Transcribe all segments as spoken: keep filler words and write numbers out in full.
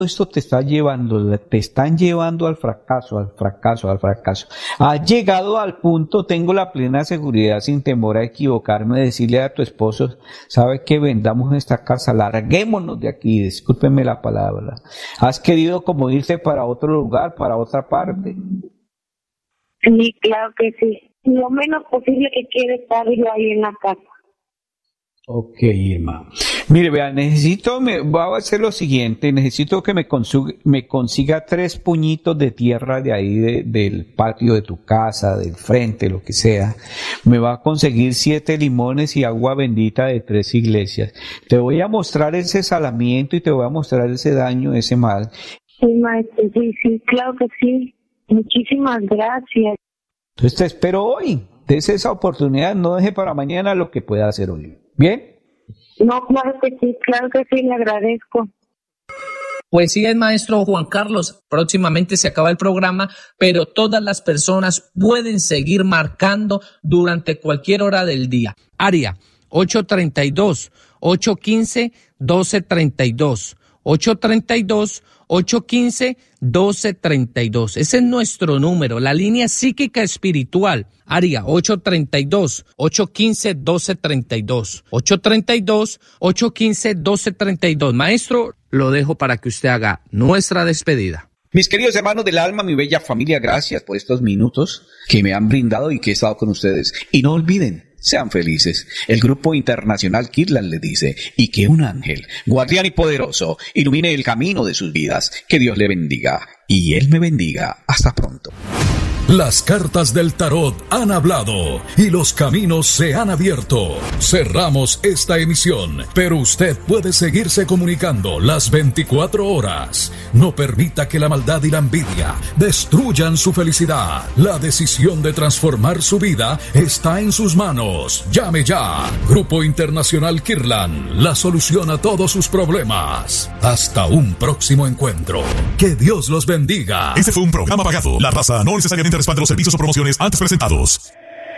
esto te está llevando, te están llevando al fracaso, al fracaso, al fracaso. Has llegado al punto, tengo la plena seguridad, sin temor a equivocarme, de decirle a tu esposo, sabe que vendamos esta casa, larguémonos de aquí, discúlpeme la palabra. Has querido como irse para otro lugar, para otra parte. Sí, claro que sí. Lo menos posible que quiero estar yo ahí en la casa. Ok, Irma. Mire, vea, necesito, me, voy a hacer lo siguiente, necesito que me, consiga, me consiga tres puñitos de tierra de ahí, de, del patio de tu casa, del frente, lo que sea. Me va a conseguir siete limones y agua bendita de tres iglesias. Te voy a mostrar ese salamiento y te voy a mostrar ese daño, ese mal. Sí, maestro, sí, sí, claro que sí. Muchísimas gracias. Entonces te espero hoy. Dese esa oportunidad, no deje para mañana lo que pueda hacer hoy. ¿Bien? No, claro que sí, claro que sí, le agradezco. Pues sí, el maestro Juan Carlos, próximamente se acaba el programa, pero todas las personas pueden seguir marcando durante cualquier hora del día. Área ocho treinta y dos, ocho quince, doce treinta y dos. ocho treinta y dos, ocho quince, doce treinta y dos. Ese es nuestro número, la línea psíquica espiritual. Área ocho treinta y dos, ocho quince, doce treinta y dos. ocho treinta y dos, ocho quince, doce treinta y dos. Maestro, lo dejo para que usted haga nuestra despedida. Mis queridos hermanos del alma, mi bella familia, gracias por estos minutos que me han brindado y que he estado con ustedes. Y no olviden, sean felices. El Grupo Internacional Kirtland les dice, y que un ángel, guardián y poderoso, ilumine el camino de sus vidas. Que Dios le bendiga, y Él me bendiga. Hasta pronto. Las cartas del tarot han hablado y los caminos se han abierto. Cerramos esta emisión, pero usted puede seguirse comunicando las veinticuatro horas. No permita que la maldad y la envidia destruyan su felicidad. La decisión de transformar su vida está en sus manos. Llame ya. Grupo Internacional Kirtland, la solución a todos sus problemas. Hasta un próximo encuentro. Que Dios los bendiga. Este fue un programa pagado. La raza no necesariamente respalda los servicios o promociones antes presentados.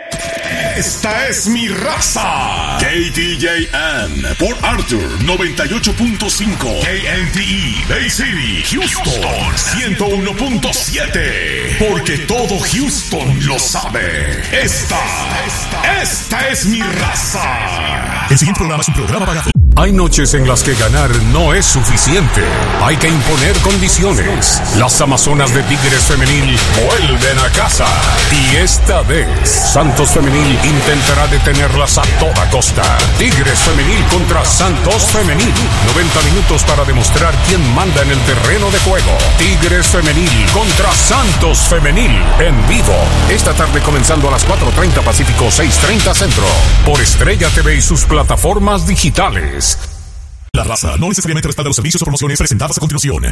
Esta es mi raza. K T J M por Arthur noventa y ocho punto cinco. K N T E Bay City, Houston ciento uno punto siete. Porque todo Houston lo sabe. Esta, esta, esta es mi raza. El siguiente programa es un programa pagado. Hay noches en las que ganar no es suficiente. Hay que imponer condiciones. Las Amazonas de Tigres Femenil vuelven a casa. Y esta vez, Santos Femenil intentará detenerlas a toda costa. Tigres Femenil contra Santos Femenil. noventa minutos para demostrar quién manda en el terreno de juego. Tigres Femenil contra Santos Femenil. En vivo. Esta tarde comenzando a las cuatro treinta Pacífico, seis treinta Centro. Por Estrella T V y sus plataformas digitales. La raza no necesariamente respalda los servicios o promociones presentadas a continuación.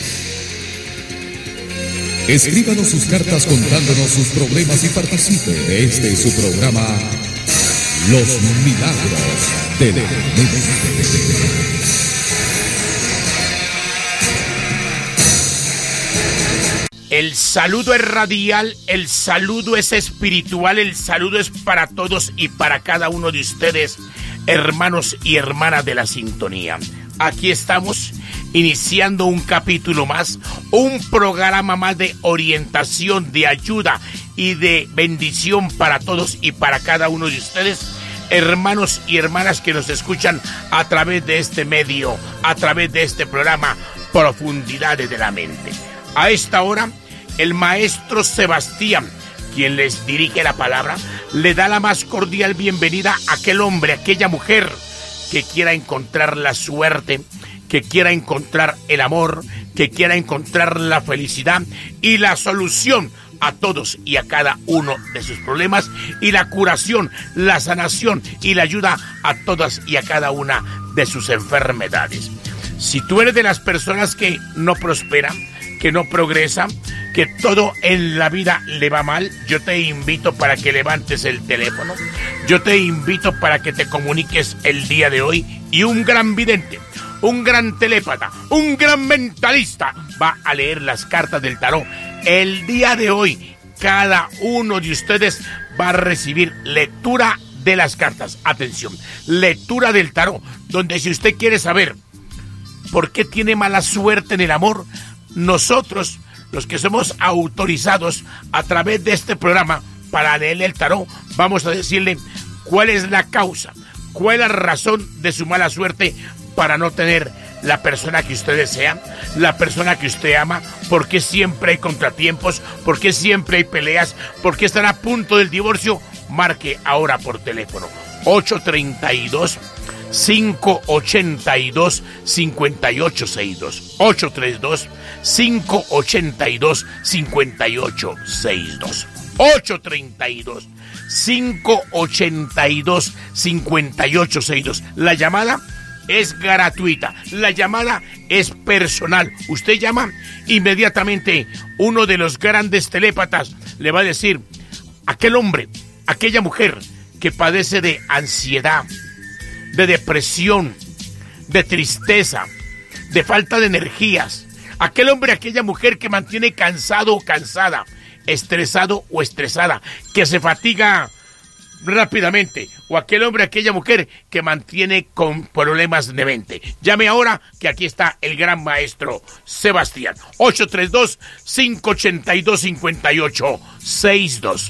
Escríbanos sus cartas contándonos sus problemas y participe de este su programa Los Milagros de la Mente. El saludo es radial, el saludo es espiritual, el saludo es para todos y para cada uno de ustedes, hermanos y hermanas de la sintonía. Aquí estamos iniciando un capítulo más, un programa más de orientación, de ayuda y de bendición para todos y para cada uno de ustedes, hermanos y hermanas que nos escuchan a través de este medio, a través de este programa Profundidades de la Mente. A esta hora, el maestro Sebastián, quien les dirige la palabra, le da la más cordial bienvenida a aquel hombre, a aquella mujer que quiera encontrar la suerte, que quiera encontrar el amor, que quiera encontrar la felicidad y la solución a todos y a cada uno de sus problemas, y la curación, la sanación y la ayuda a todas y a cada una de sus enfermedades. Si tú eres de las personas que no prosperan, que no progresa, que todo en la vida le va mal, yo te invito para que levantes el teléfono, yo te invito para que te comuniques el día de hoy, y un gran vidente, un gran telépata, un gran mentalista va a leer las cartas del tarot. El día de hoy, cada uno de ustedes va a recibir lectura de las cartas. Atención, lectura del tarot, donde si usted quiere saber ¿Por qué tiene mala suerte en el amor? Nosotros, los que somos autorizados a través de este programa para leerle el tarot, vamos a decirle cuál es la causa, cuál es la razón de su mala suerte para no tener la persona que usted desea, la persona que usted ama, por qué siempre hay contratiempos, por qué siempre hay peleas, por qué están a punto del divorcio. Marque ahora por teléfono ocho treinta y dos, cinco ochenta y dos, cincuenta y ocho sesenta y dos, ocho treinta y dos, cinco ochenta y dos, cincuenta y ocho sesenta y dos, ocho treinta y dos, cinco ochenta y dos, cincuenta y ocho sesenta y dos. La llamada es gratuita, la llamada es personal. Usted llama, inmediatamente uno de los grandes telépatas le va a decir: aquel hombre, aquella mujer que padece de ansiedad, de depresión, de tristeza, de falta de energías, aquel hombre, aquella mujer que mantiene cansado o cansada, estresado o estresada, que se fatiga rápidamente, o aquel hombre, aquella mujer que mantiene con problemas de mente. Llame ahora, que aquí está el gran maestro Sebastián. ocho treinta y dos, cinco ochenta y dos, cincuenta y ocho sesenta y dos.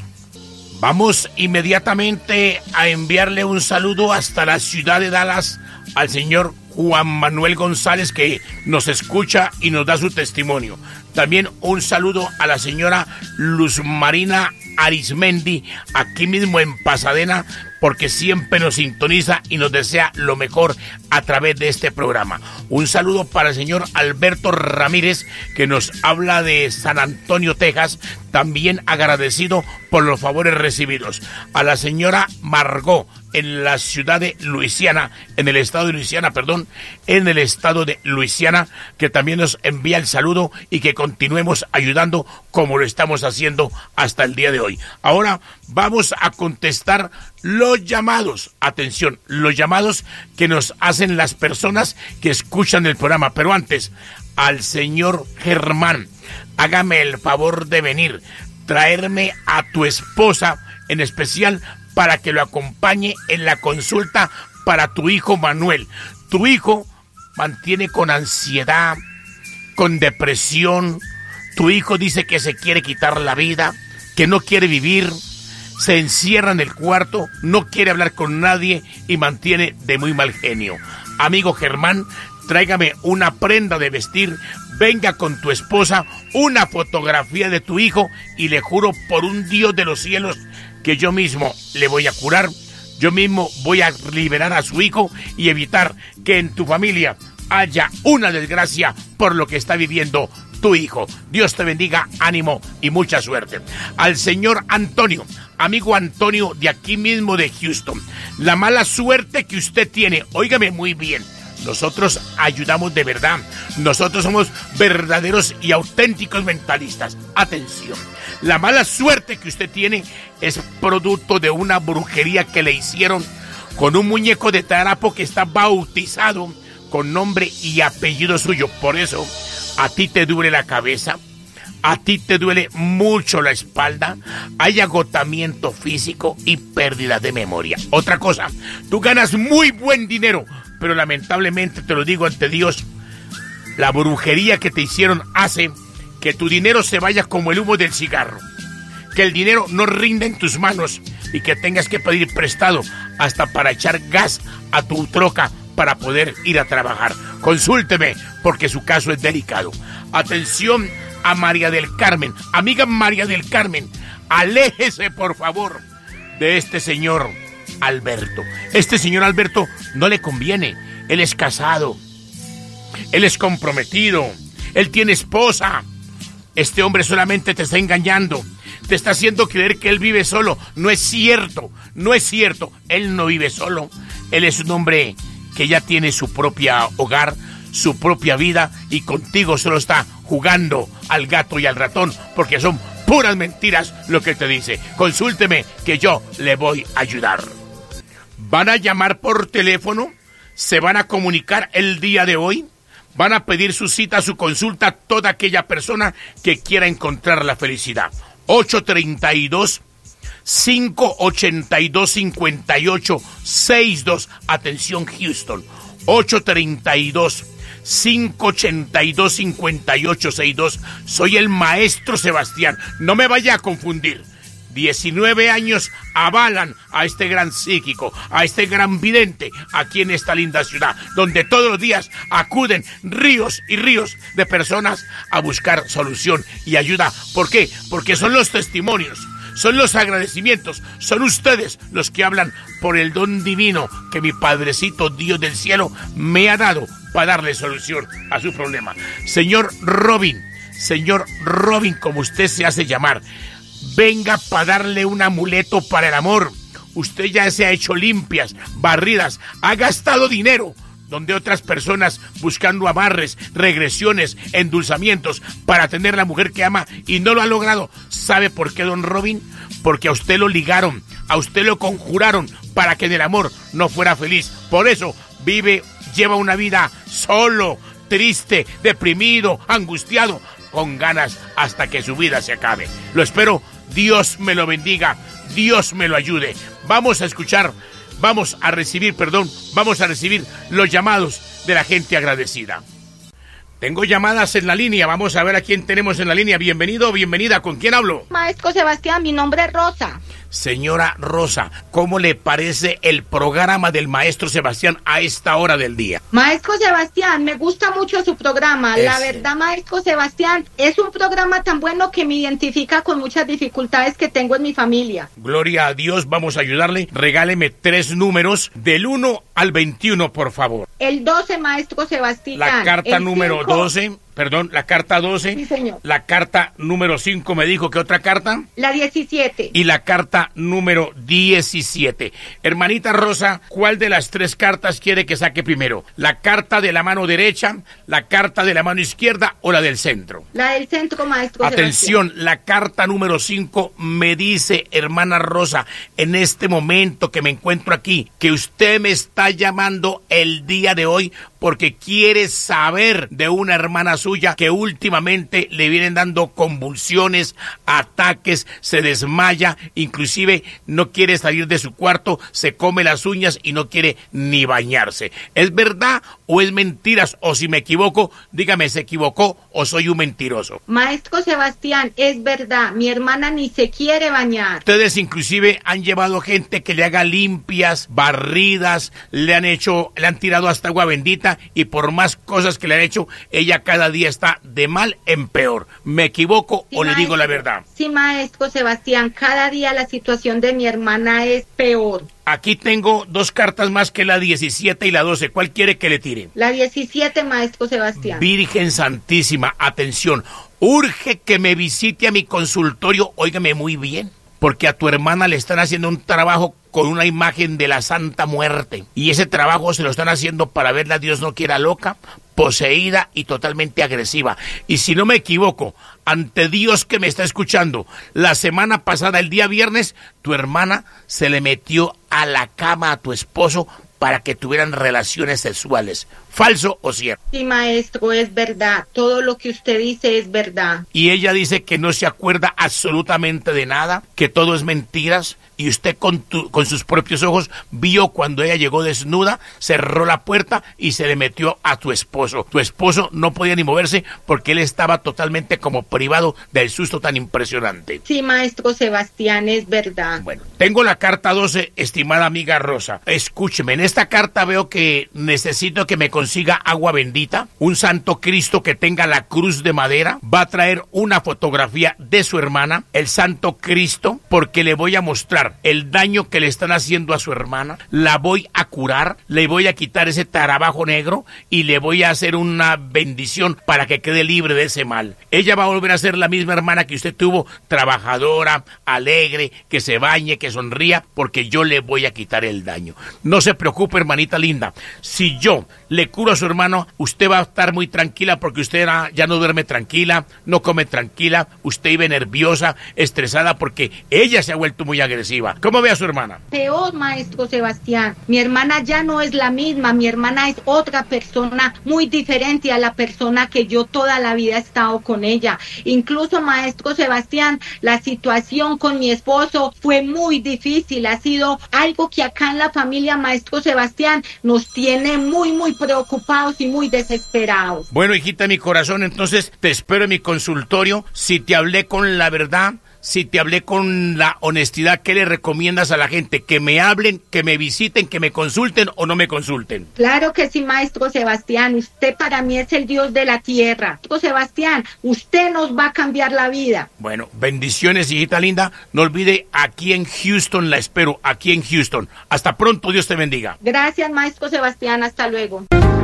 Vamos inmediatamente a enviarle un saludo hasta la ciudad de Dallas al señor Juan Manuel González, que nos escucha y nos da su testimonio. También un saludo a la señora Luz Marina Arismendi, aquí mismo en Pasadena, porque siempre nos sintoniza y nos desea lo mejor a través de este programa. Un saludo para el señor Alberto Ramírez, que nos habla de San Antonio, Texas, también agradecido por los favores recibidos. A la señora Margot, en la ciudad de Luisiana, en el estado de Luisiana, perdón, en el estado de Luisiana, que también nos envía el saludo y que continuemos ayudando como lo estamos haciendo hasta el día de hoy. Ahora vamos a contestar los llamados, atención, los llamados que nos hacen las personas que escuchan el programa. Pero antes, al señor Germán, hágame el favor de venir, traerme a tu esposa, en especial para que lo acompañe en la consulta para tu hijo Manuel. Tu hijo mantiene con ansiedad, con depresión. Tu hijo dice que se quiere quitar la vida, que no quiere vivir, se encierra en el cuarto, no quiere hablar con nadie y mantiene de muy mal genio. Amigo Germán, tráigame una prenda de vestir, venga con tu esposa, una fotografía de tu hijo, y le juro por un Dios de los cielos que yo mismo le voy a curar, yo mismo voy a liberar a su hijo y evitar que en tu familia haya una desgracia por lo que está viviendo tu hijo. Dios te bendiga, ánimo y mucha suerte. Al señor Antonio, amigo Antonio de aquí mismo de Houston, la mala suerte que usted tiene, óigame muy bien, nosotros ayudamos de verdad, nosotros somos verdaderos y auténticos mentalistas. Atención, la mala suerte que usted tiene es producto de una brujería que le hicieron con un muñeco de trapo que está bautizado con nombre y apellido suyo. Por eso a ti te duele la cabeza, a ti te duele mucho la espalda, hay agotamiento físico y pérdida de memoria. Otra cosa, tú ganas muy buen dinero, pero lamentablemente, te lo digo ante Dios, la brujería que te hicieron hace que tu dinero se vaya como el humo del cigarro, que el dinero no rinda en tus manos y que tengas que pedir prestado hasta para echar gas a tu troca para poder ir a trabajar. Consúlteme, porque su caso es delicado. Atención a María del Carmen, amiga María del Carmen, aléjese por favor de este señor Alberto. Este señor Alberto no le conviene. Él es casado, él es comprometido, él tiene esposa. Este hombre solamente te está engañando, te está haciendo creer que él vive solo. No es cierto, no es cierto. Él no vive solo. Él es un hombre que ya tiene su propia hogar, su propia vida, y contigo solo está jugando al gato y al ratón, porque son puras mentiras lo que te dice. Consúlteme, que yo le voy a ayudar. Van a llamar por teléfono, se van a comunicar el día de hoy, van a pedir su cita, su consulta, toda aquella persona que quiera encontrar la felicidad. ocho treinta y dos, cinco ochenta y dos, cincuenta y ocho sesenta y dos. Atención Houston, ocho treinta y dos, cinco ocho dos, cinco ocho seis dos. Soy el maestro Sebastián. No me vaya a confundir. diecinueve años avalan a este gran psíquico, a este gran vidente aquí en esta linda ciudad, donde todos los días acuden ríos y ríos de personas a buscar solución y ayuda. ¿Por qué? Porque son los testimonios, son los agradecimientos, son ustedes los que hablan por el don divino que mi Padrecito Dios del cielo me ha dado para darle solución a su problema. Señor Robin, señor Robin, como usted se hace llamar, venga para darle un amuleto para el amor. Usted ya se ha hecho limpias, barridas, ha gastado dinero donde otras personas buscando amarres, regresiones, endulzamientos para tener la mujer que ama y no lo ha logrado. ¿Sabe por qué, don Robin? Porque a usted lo ligaron, a usted lo conjuraron para que en el amor no fuera feliz. Por eso vive, lleva una vida solo, triste, deprimido, angustiado, con ganas hasta que su vida se acabe. Lo espero, Dios me lo bendiga, Dios me lo ayude. Vamos a escuchar, vamos a recibir, perdón, vamos a recibir los llamados de la gente agradecida. Tengo llamadas en la línea, vamos a ver a quién tenemos en la línea. Bienvenido, bienvenida, ¿con quién hablo? Maestro Sebastián, mi nombre es Rosa. Señora Rosa, ¿cómo le parece el programa del maestro Sebastián a esta hora del día? Maestro Sebastián, me gusta mucho su programa. Ese. La verdad, maestro Sebastián, es un programa tan bueno que me identifica con muchas dificultades que tengo en mi familia. Gloria a Dios, vamos a ayudarle. Regáleme tres números del uno al veintiuno, por favor. El doce, maestro Sebastián. La carta el número cinco. doce, perdón, la carta doce. Sí, señor. La carta número cinco, me dijo que otra carta. La diecisiete. Y la carta número diecisiete. Hermanita Rosa, ¿cuál de las tres cartas quiere que saque primero? ¿La carta de la mano derecha, la carta de la mano izquierda o la del centro? La del centro, maestro Atención, Sebastián. la carta número cinco me dice, hermana Rosa, en este momento que me encuentro aquí, que usted me está llamando el día de hoy porque quiere saber de una hermana suya que últimamente le vienen dando convulsiones, ataques, se desmaya, inclusive no quiere salir de su cuarto, se come las uñas y no quiere ni bañarse. ¿Es verdad o es mentiras? O si me equivoco, dígame, ¿se equivocó o soy un mentiroso? Maestro Sebastián, es verdad, mi hermana ni se quiere bañar. Ustedes inclusive han llevado gente que le haga limpias, barridas, le han hecho, le han tirado hasta agua bendita y por más cosas que le han hecho, ella cada día está de mal en peor. ¿Me equivoco Sí, o le maestro. digo la verdad? Sí, maestro Sebastián, cada día la situación de mi hermana es peor. Aquí tengo dos cartas más que la diecisiete y la doce. ¿Cuál quiere que le tire? La diecisiete, maestro Sebastián. Virgen Santísima, atención, urge que me visite a mi consultorio, óigame muy bien, porque a tu hermana le están haciendo un trabajo con una imagen de la Santa Muerte, y ese trabajo se lo están haciendo para verla, Dios no quiera, loca, poseída y totalmente agresiva. Y si no me equivoco, ante Dios que me está escuchando, la semana pasada, el día viernes, tu hermana se le metió a la cama a tu esposo para que tuvieran relaciones sexuales. ¿Falso o cierto? Sí, maestro, es verdad. Todo lo que usted dice es verdad. Y ella dice que no se acuerda absolutamente de nada, que todo es mentiras, y usted con, tu, con sus propios ojos vio cuando ella llegó desnuda, cerró la puerta y se le metió a tu esposo. Tu esposo no podía ni moverse porque él estaba totalmente como privado del susto tan impresionante. Sí, maestro Sebastián, es verdad. Bueno, tengo la carta doce, estimada amiga Rosa. Escúcheme, en esta carta veo que necesito que me consiga agua bendita, un santo Cristo que tenga la cruz de madera, va a traer una fotografía de su hermana, el santo Cristo, porque le voy a mostrar el daño que le están haciendo a su hermana, la voy a curar, le voy a quitar ese trabajo negro y le voy a hacer una bendición para que quede libre de ese mal. Ella va a volver a ser la misma hermana que usted tuvo, trabajadora, alegre, que se bañe, que sonría, porque yo le voy a quitar el daño. No se preocupe, hermanita linda, si yo le curo a su hermano, usted va a estar muy tranquila porque usted ya no duerme tranquila, no come tranquila, usted vive nerviosa, estresada porque ella se ha vuelto muy agresiva. ¿Cómo ve a su hermana? Peor, maestro Sebastián. Mi hermana ya no es la misma. Mi hermana es otra persona muy diferente a la persona que yo toda la vida he estado con ella. Incluso, maestro Sebastián, la situación con mi esposo fue muy difícil. Ha sido algo que acá en la familia, maestro Sebastián, nos tiene muy, muy preocupados. preocupados y muy desesperados. Bueno, hijita, mi corazón, entonces te espero en mi consultorio. Si te hablé con la verdad, si te hablé con la honestidad, ¿qué le recomiendas a la gente? ¿Que me hablen, que me visiten, que me consulten o no me consulten? Claro que sí, maestro Sebastián. Usted para mí es el Dios de la tierra. Maestro Sebastián, usted nos va a cambiar la vida. Bueno, bendiciones, hijita linda. No olvide, aquí en Houston la espero, aquí en Houston. Hasta pronto, Dios te bendiga. Gracias, maestro Sebastián. Hasta luego.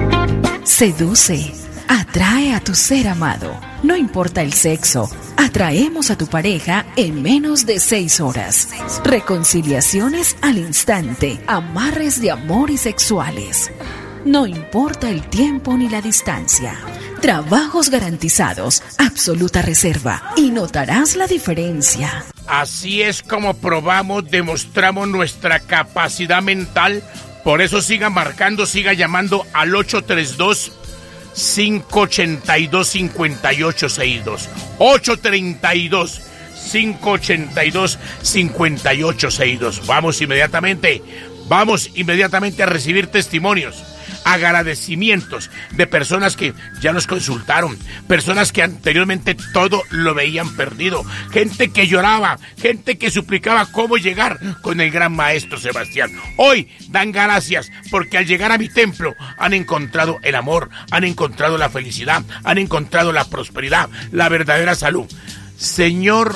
Seduce, atrae a tu ser amado. No importa el sexo, atraemos a tu pareja en menos de seis horas. Reconciliaciones al instante, amarres de amor y sexuales. No importa el tiempo ni la distancia. Trabajos garantizados, absoluta reserva y notarás la diferencia. Así es como probamos, demostramos nuestra capacidad mental. Por eso siga marcando, siga llamando al ocho tres dos, cinco ocho dos, cinco ocho seis dos. ocho tres dos, cinco ocho dos, cinco ocho seis dos. Vamos inmediatamente, vamos inmediatamente a recibir testimonios, agradecimientos de personas que ya nos consultaron, personas que anteriormente todo lo veían perdido, gente que lloraba, gente que suplicaba cómo llegar con el gran maestro Sebastián. Hoy dan gracias porque al llegar a mi templo han encontrado el amor, han encontrado la felicidad, han encontrado la prosperidad, la verdadera salud. Señor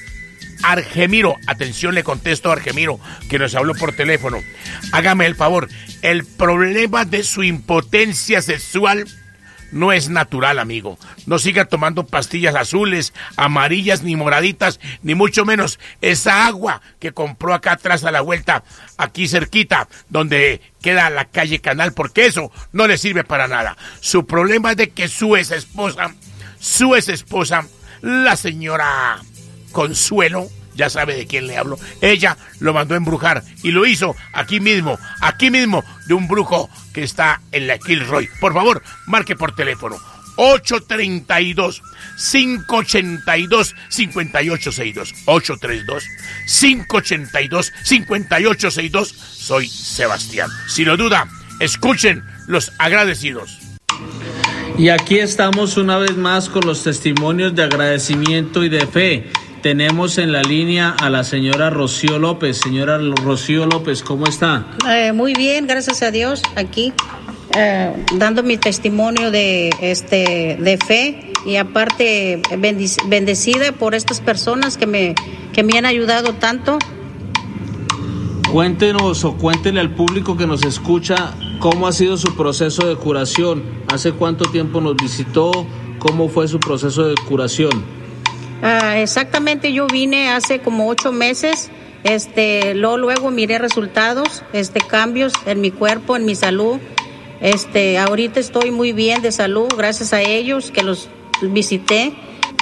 Argemiro, atención, le contesto a Argemiro, que nos habló por teléfono. Hágame el favor, el problema de su impotencia sexual no es natural, amigo. No siga tomando pastillas azules, amarillas, ni moraditas, ni mucho menos esa agua que compró acá atrás a la vuelta, aquí cerquita, donde queda la calle Canal, porque eso no le sirve para nada. Su problema es de que su ex esposa, su ex esposa, la señora Consuelo, ya sabe de quién le hablo, ella lo mandó a embrujar y lo hizo aquí mismo, aquí mismo, de un brujo que está en la Kilroy. Por favor, marque por teléfono ocho tres dos, cinco ocho dos, cinco ocho seis dos. ocho tres dos, cinco ocho dos, cinco ocho seis dos. Soy Sebastián. Si lo duda, escuchen los agradecidos. Y aquí estamos una vez más con los testimonios de agradecimiento y de fe. Tenemos en la línea a la señora Rocío López. Señora Rocío López, ¿cómo está? Eh, muy bien, gracias a Dios, aquí eh, dando mi testimonio de, este, de fe y aparte bendic- bendecida por estas personas que me, que me han ayudado tanto. Cuéntenos o cuéntenle al público que nos escucha cómo ha sido su proceso de curación. ¿Hace cuánto tiempo nos visitó? ¿Cómo fue su proceso de curación? Ah, exactamente, yo vine hace como ocho meses, este, luego, luego miré resultados, este, cambios en mi cuerpo, en mi salud, este, ahorita estoy muy bien de salud, gracias a ellos que los visité.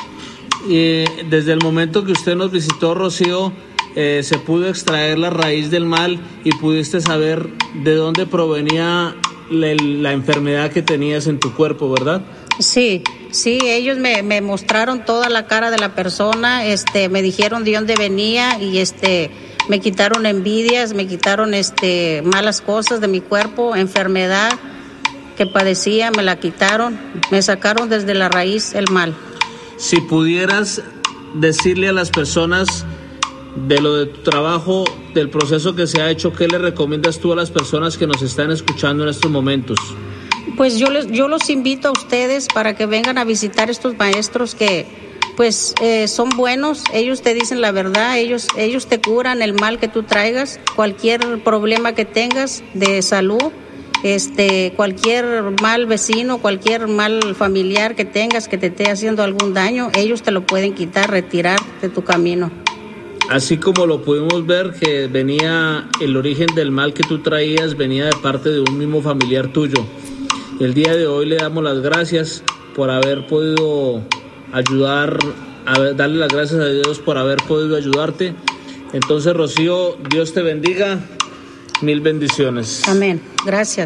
Eh, desde el momento que usted nos visitó, Rocío, eh, se pudo extraer la raíz del mal y pudiste saber de dónde provenía la, la enfermedad que tenías en tu cuerpo, ¿verdad? Sí, sí, ellos me, me mostraron toda la cara de la persona, este, me dijeron de dónde venía y este, me quitaron envidias, me quitaron este, malas cosas de mi cuerpo, enfermedad que padecía, me la quitaron, me sacaron desde la raíz el mal. Si pudieras decirle a las personas de lo de tu trabajo, del proceso que se ha hecho, ¿qué le recomiendas tú a las personas que nos están escuchando en estos momentos? Pues yo les, yo los invito a ustedes para que vengan a visitar estos maestros que pues eh, son buenos, ellos te dicen la verdad, ellos, ellos te curan el mal que tú traigas, cualquier problema que tengas de salud, este, cualquier mal vecino, cualquier mal familiar que tengas que te esté haciendo algún daño, ellos te lo pueden quitar, retirar de tu camino. Así como lo pudimos ver que venía el origen del mal que tú traías, venía de parte de un mismo familiar tuyo. El día de hoy le damos las gracias por haber podido ayudar, a ver, darle las gracias a Dios por haber podido ayudarte. Entonces, Rocío, Dios te bendiga, mil bendiciones. Amén, gracias.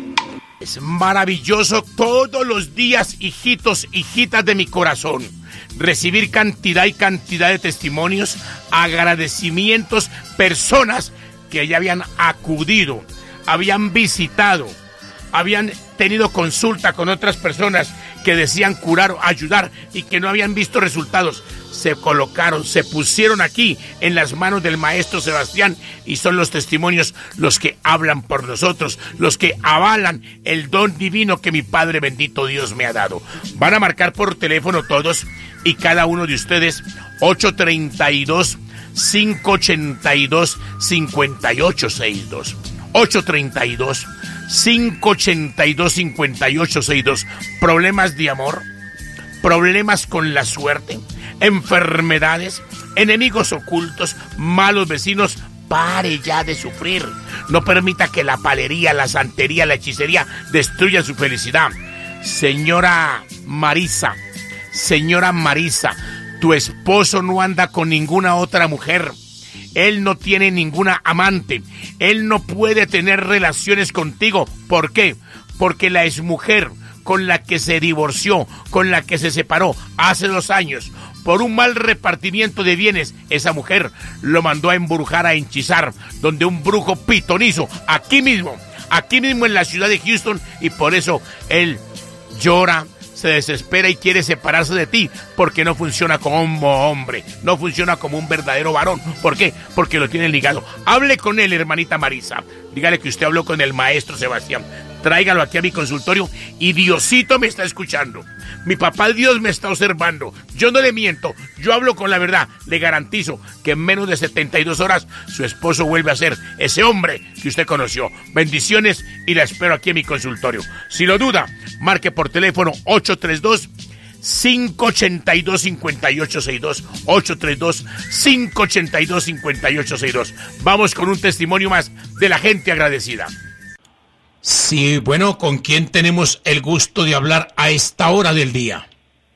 Es maravilloso todos los días, hijitos, hijitas de mi corazón, recibir cantidad y cantidad de testimonios, agradecimientos, personas que ya habían acudido, habían visitado habían tenido consulta con otras personas que decían curar o ayudar y que no habían visto resultados. Se colocaron, se pusieron aquí en las manos del maestro Sebastián y son los testimonios los que hablan por nosotros, los que avalan el don divino que mi Padre bendito Dios me ha dado. Van a marcar por teléfono todos y cada uno de ustedes ocho treinta y dos, cinco ochenta y dos, cincuenta y ocho sesenta y dos. ocho treinta y dos, cinco ochenta y dos, cincuenta y ocho sesenta y dos. Problemas de amor, problemas con la suerte, enfermedades, enemigos ocultos, malos vecinos. Pare ya de sufrir. No permita que la palería, la santería, la hechicería destruyan su felicidad. Señora Marisa, señora Marisa, tu esposo no anda con ninguna otra mujer. Él no tiene ninguna amante. Él no puede tener relaciones contigo. ¿Por qué? Porque la exmujer con la que se divorció, con la que se separó hace dos años, por un mal repartimiento de bienes, esa mujer lo mandó a embrujar, a hechizar, donde un brujo pitonizo, aquí mismo, aquí mismo en la ciudad de Houston, y por eso él llora, se desespera y quiere separarse de ti, porque no funciona como hombre, no funciona como un verdadero varón. ¿Por qué? Porque lo tiene ligado. Hable con él, hermanita Marisa, dígale que usted habló con el maestro Sebastián, tráigalo aquí a mi consultorio y Diosito me está escuchando. Mi papá Dios me está observando. Yo no le miento, yo hablo con la verdad. Le garantizo que en menos de setenta y dos horas su esposo vuelve a ser ese hombre que usted conoció. Bendiciones y la espero aquí en mi consultorio. Si lo duda, marque por teléfono ocho tres dos, cinco ochenta y dos, cincuenta y ocho sesenta y dos. ocho tres dos, cinco ochenta y dos, cincuenta y ocho sesenta y dos. Vamos con un testimonio más de la gente agradecida. Sí, bueno, ¿con quién tenemos el gusto de hablar a esta hora del día?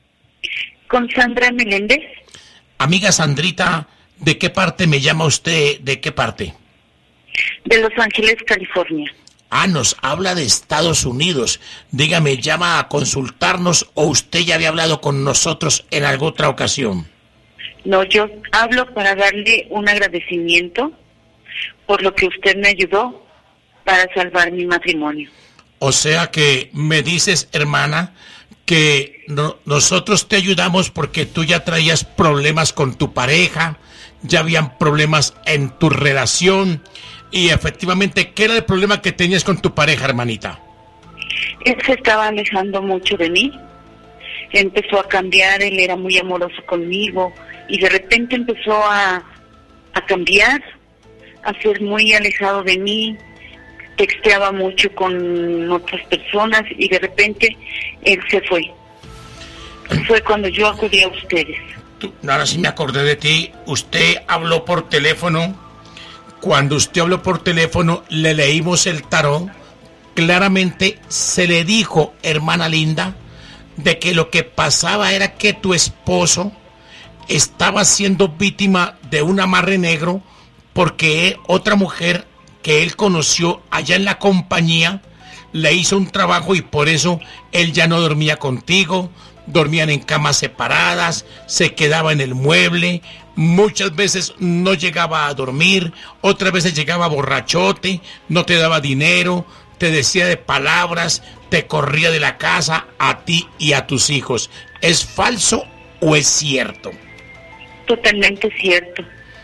Con Sandra Meléndez. Amiga Sandrita, ¿de qué parte me llama usted? ¿De qué parte? De Los Ángeles, California. Ah, nos habla de Estados Unidos. Dígame, ¿llama a consultarnos o usted ya había hablado con nosotros en alguna otra ocasión? No, yo hablo para darle un agradecimiento por lo que usted me ayudó para salvar mi matrimonio. O sea que me dices, hermana, que no, nosotros te ayudamos porque tú ya traías problemas con tu pareja, ya habían problemas en tu relación, y efectivamente, ¿qué era el problema que tenías con tu pareja, hermanita? Él se estaba alejando mucho de mí, empezó a cambiar, él era muy amoroso conmigo, y de repente empezó a, a cambiar, a ser muy alejado de mí, texteaba mucho con otras personas y de repente él se fue. Fue cuando yo acudí a ustedes. Tú, ahora sí me acordé de ti. Usted habló por teléfono. Cuando usted habló por teléfono, le leímos el tarot. Claramente se le dijo, hermana linda, de que lo que pasaba era que tu esposo estaba siendo víctima de un amarre negro porque otra mujer que él conoció allá en la compañía le hizo un trabajo y por eso él ya no dormía contigo, dormían en camas separadas, se quedaba en el mueble, muchas veces no llegaba a dormir, otras veces llegaba borrachote, no te daba dinero, te decía de palabras, te corría de la casa a ti y a tus hijos. ¿Es falso o es cierto? Totalmente cierto.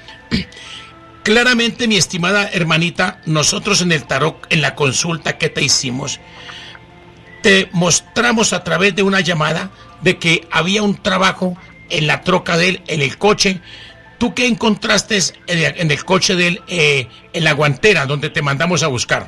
Claramente, mi estimada hermanita, nosotros en el tarot, en la consulta que te hicimos, te mostramos a través de una llamada de que había un trabajo en la troca de él, en el coche. ¿Tú qué encontraste en el, en el coche de él, eh, en la guantera, donde te mandamos a buscar?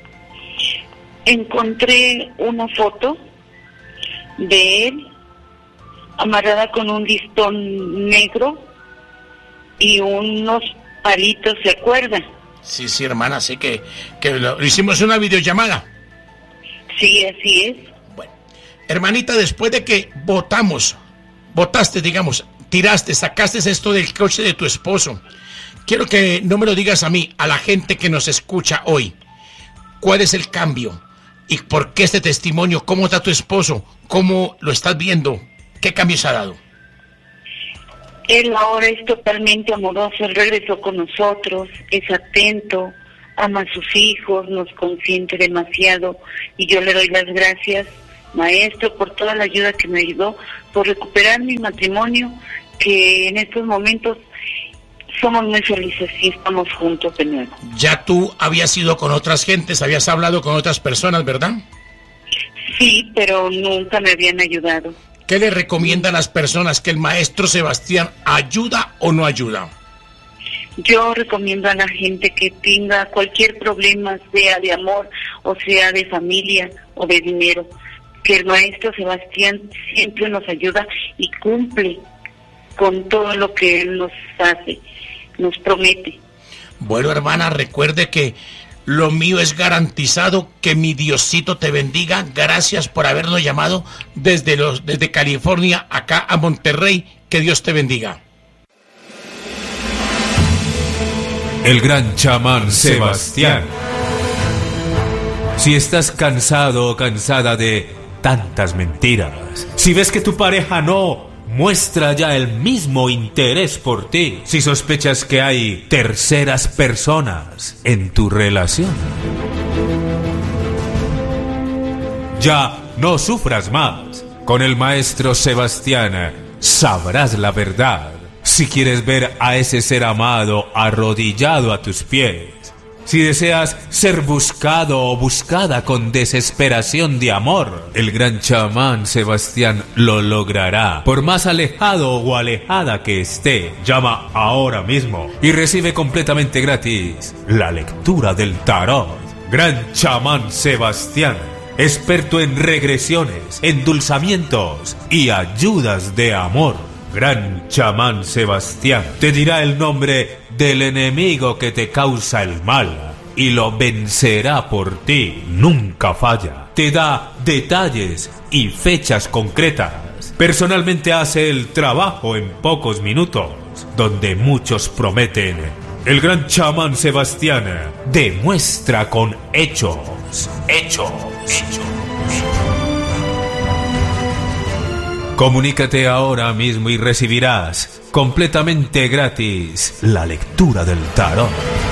Encontré una foto de él amarrada con un listón negro y unos palitos, ¿se acuerda? Sí, sí, hermana, sí que, que lo, lo hicimos en una videollamada. Sí, así es. Bueno, hermanita, después de que votamos, votaste, digamos, tiraste, sacaste esto del coche de tu esposo, quiero que no me lo digas a mí, a la gente que nos escucha hoy. ¿Cuál es el cambio? ¿Y por qué este testimonio? ¿Cómo está tu esposo? ¿Cómo lo estás viendo? ¿Qué cambios ha dado? Él ahora es totalmente amoroso, él regresó con nosotros, es atento, ama a sus hijos, nos consiente demasiado, y yo le doy las gracias, maestro, por toda la ayuda que me ayudó, por recuperar mi matrimonio, que en estos momentos somos muy felices y estamos juntos de nuevo. Ya tú habías ido con otras gentes, habías hablado con otras personas, ¿verdad? Sí, pero nunca me habían ayudado. ¿Qué le recomienda a las personas? ¿Que el maestro Sebastián ayuda o no ayuda? Yo recomiendo a la gente que tenga cualquier problema, sea de amor o sea de familia o de dinero, que el maestro Sebastián siempre nos ayuda y cumple con todo lo que él nos hace, nos promete. Bueno, hermana, recuerde que lo mío es garantizado, que mi Diosito te bendiga. Gracias por habernos llamado desde, los, desde California acá a Monterrey. Que Dios te bendiga. El gran chamán Sebastián. Si estás cansado o cansada de tantas mentiras, si ves que tu pareja no muestra ya el mismo interés por ti, si sospechas que hay terceras personas en tu relación, ya no sufras más. Con el maestro Sebastián sabrás la verdad. Si quieres ver a ese ser amado arrodillado a tus pies, si deseas ser buscado o buscada con desesperación de amor, el gran chamán Sebastián lo logrará. Por más alejado o alejada que esté, llama ahora mismo y recibe completamente gratis la lectura del tarot. Gran chamán Sebastián, experto en regresiones, endulzamientos y ayudas de amor. Gran chamán Sebastián te dirá el nombre del enemigo que te causa el mal y lo vencerá por ti. Nunca falla. Te da detalles y fechas concretas. Personalmente hace el trabajo en pocos minutos, donde muchos prometen. El gran chamán Sebastián demuestra con hechos. Hechos. Hechos. Comunícate ahora mismo y recibirás completamente gratis la lectura del tarot.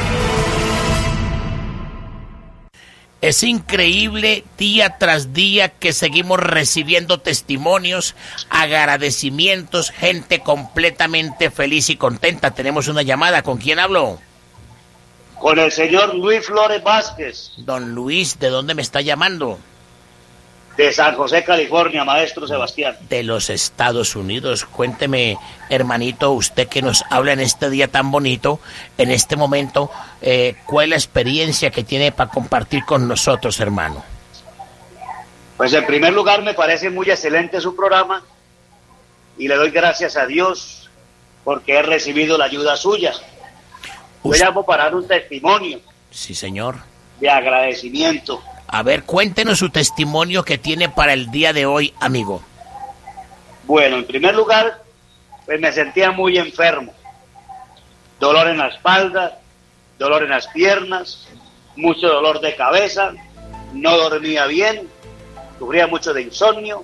Es increíble día tras día que seguimos recibiendo testimonios, agradecimientos, gente completamente feliz y contenta. Tenemos una llamada. ¿Con quién hablo? Con el señor Luis Flores Vázquez. Don Luis, ¿de dónde me está llamando? De San José, California, maestro Sebastián. De los Estados Unidos. Cuénteme, hermanito, usted que nos habla en este día tan bonito, en este momento, eh, ¿cuál es la experiencia que tiene para compartir con nosotros, hermano? Pues en primer lugar me parece muy excelente su programa y le doy gracias a Dios porque he recibido la ayuda suya. Yo llamo para dar un testimonio. Sí, señor. De agradecimiento. A ver, cuéntenos su testimonio que tiene para el día de hoy, amigo. Bueno, en primer lugar, pues me sentía muy enfermo. Dolor en la espalda, dolor en las piernas, mucho dolor de cabeza, no dormía bien, sufría mucho de insomnio,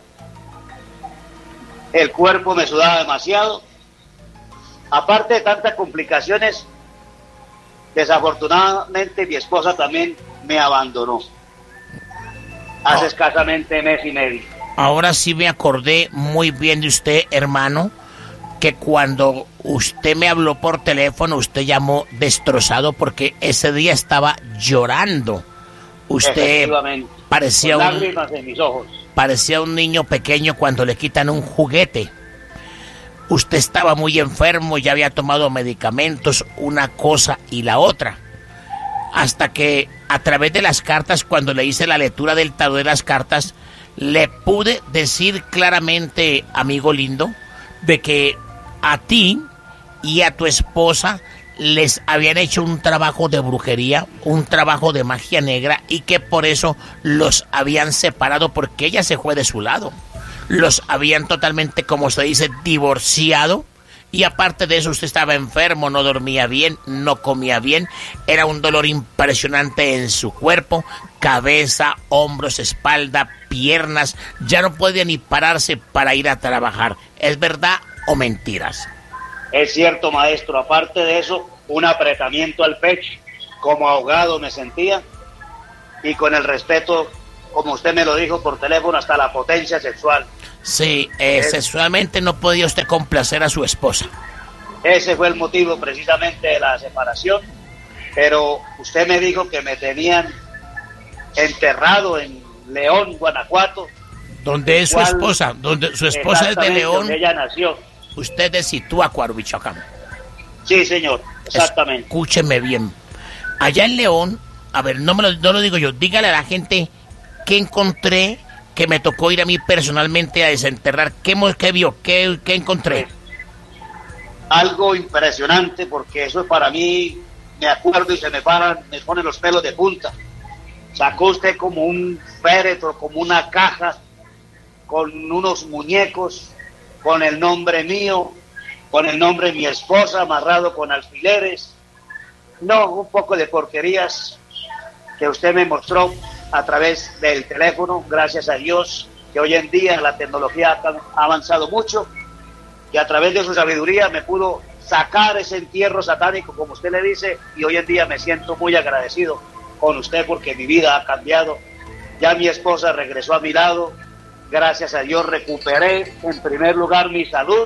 el cuerpo me sudaba demasiado. Aparte de tantas complicaciones, desafortunadamente mi esposa también me abandonó. Hace oh. escasamente mes y medio. Ahora sí me acordé muy bien de usted, hermano, que cuando usted me habló por teléfono, usted llamó destrozado porque ese día estaba llorando. Usted parecía con un, lágrimas en mis ojos. Parecía un niño pequeño cuando le quitan un juguete. Usted estaba muy enfermo, ya había tomado medicamentos, una cosa y la otra. Hasta que a través de las cartas, cuando le hice la lectura del tarot de las cartas, le pude decir claramente, amigo lindo, de que a ti y a tu esposa les habían hecho un trabajo de brujería, un trabajo de magia negra, y que por eso los habían separado, porque ella se fue de su lado. Los habían totalmente, como se dice, divorciado. Y aparte de eso, usted estaba enfermo, no dormía bien, no comía bien. Era un dolor impresionante en su cuerpo, cabeza, hombros, espalda, piernas. Ya no podía ni pararse para ir a trabajar. ¿Es verdad o mentiras? Es cierto, maestro. Aparte de eso, un apretamiento al pecho. como ahogado me sentía, y con el respeto, como usted me lo dijo por teléfono, hasta la potencia sexual. Sí, eh, es, sexualmente no podía usted complacer a su esposa. Ese fue el motivo precisamente de la separación, pero usted me dijo que me tenían enterrado en León, Guanajuato. ¿Dónde es su esposa? ¿Donde su esposa es de León? Donde ella nació. Usted es de Situácuaro, Michoacán. Sí, señor, exactamente. Escúcheme bien. Allá en León, a ver, no me lo, no lo digo yo, dígale a la gente que encontré, que me tocó ir a mí personalmente a desenterrar. ¿Qué, qué vio? ¿Qué, qué encontré? Algo impresionante, porque eso es para mí, me acuerdo y se me paran, me ponen los pelos de punta. Sacó usted como un féretro, como una caja, con unos muñecos, con el nombre mío, con el nombre de mi esposa, amarrado con alfileres. No, un poco de porquerías que usted me mostró a través del teléfono, gracias a Dios, que hoy en día la tecnología ha avanzado mucho, y a través de su sabiduría me pudo sacar ese entierro satánico, como usted le dice, y hoy en día me siento muy agradecido con usted porque mi vida ha cambiado. Ya mi esposa regresó a mi lado, gracias a Dios recuperé en primer lugar mi salud,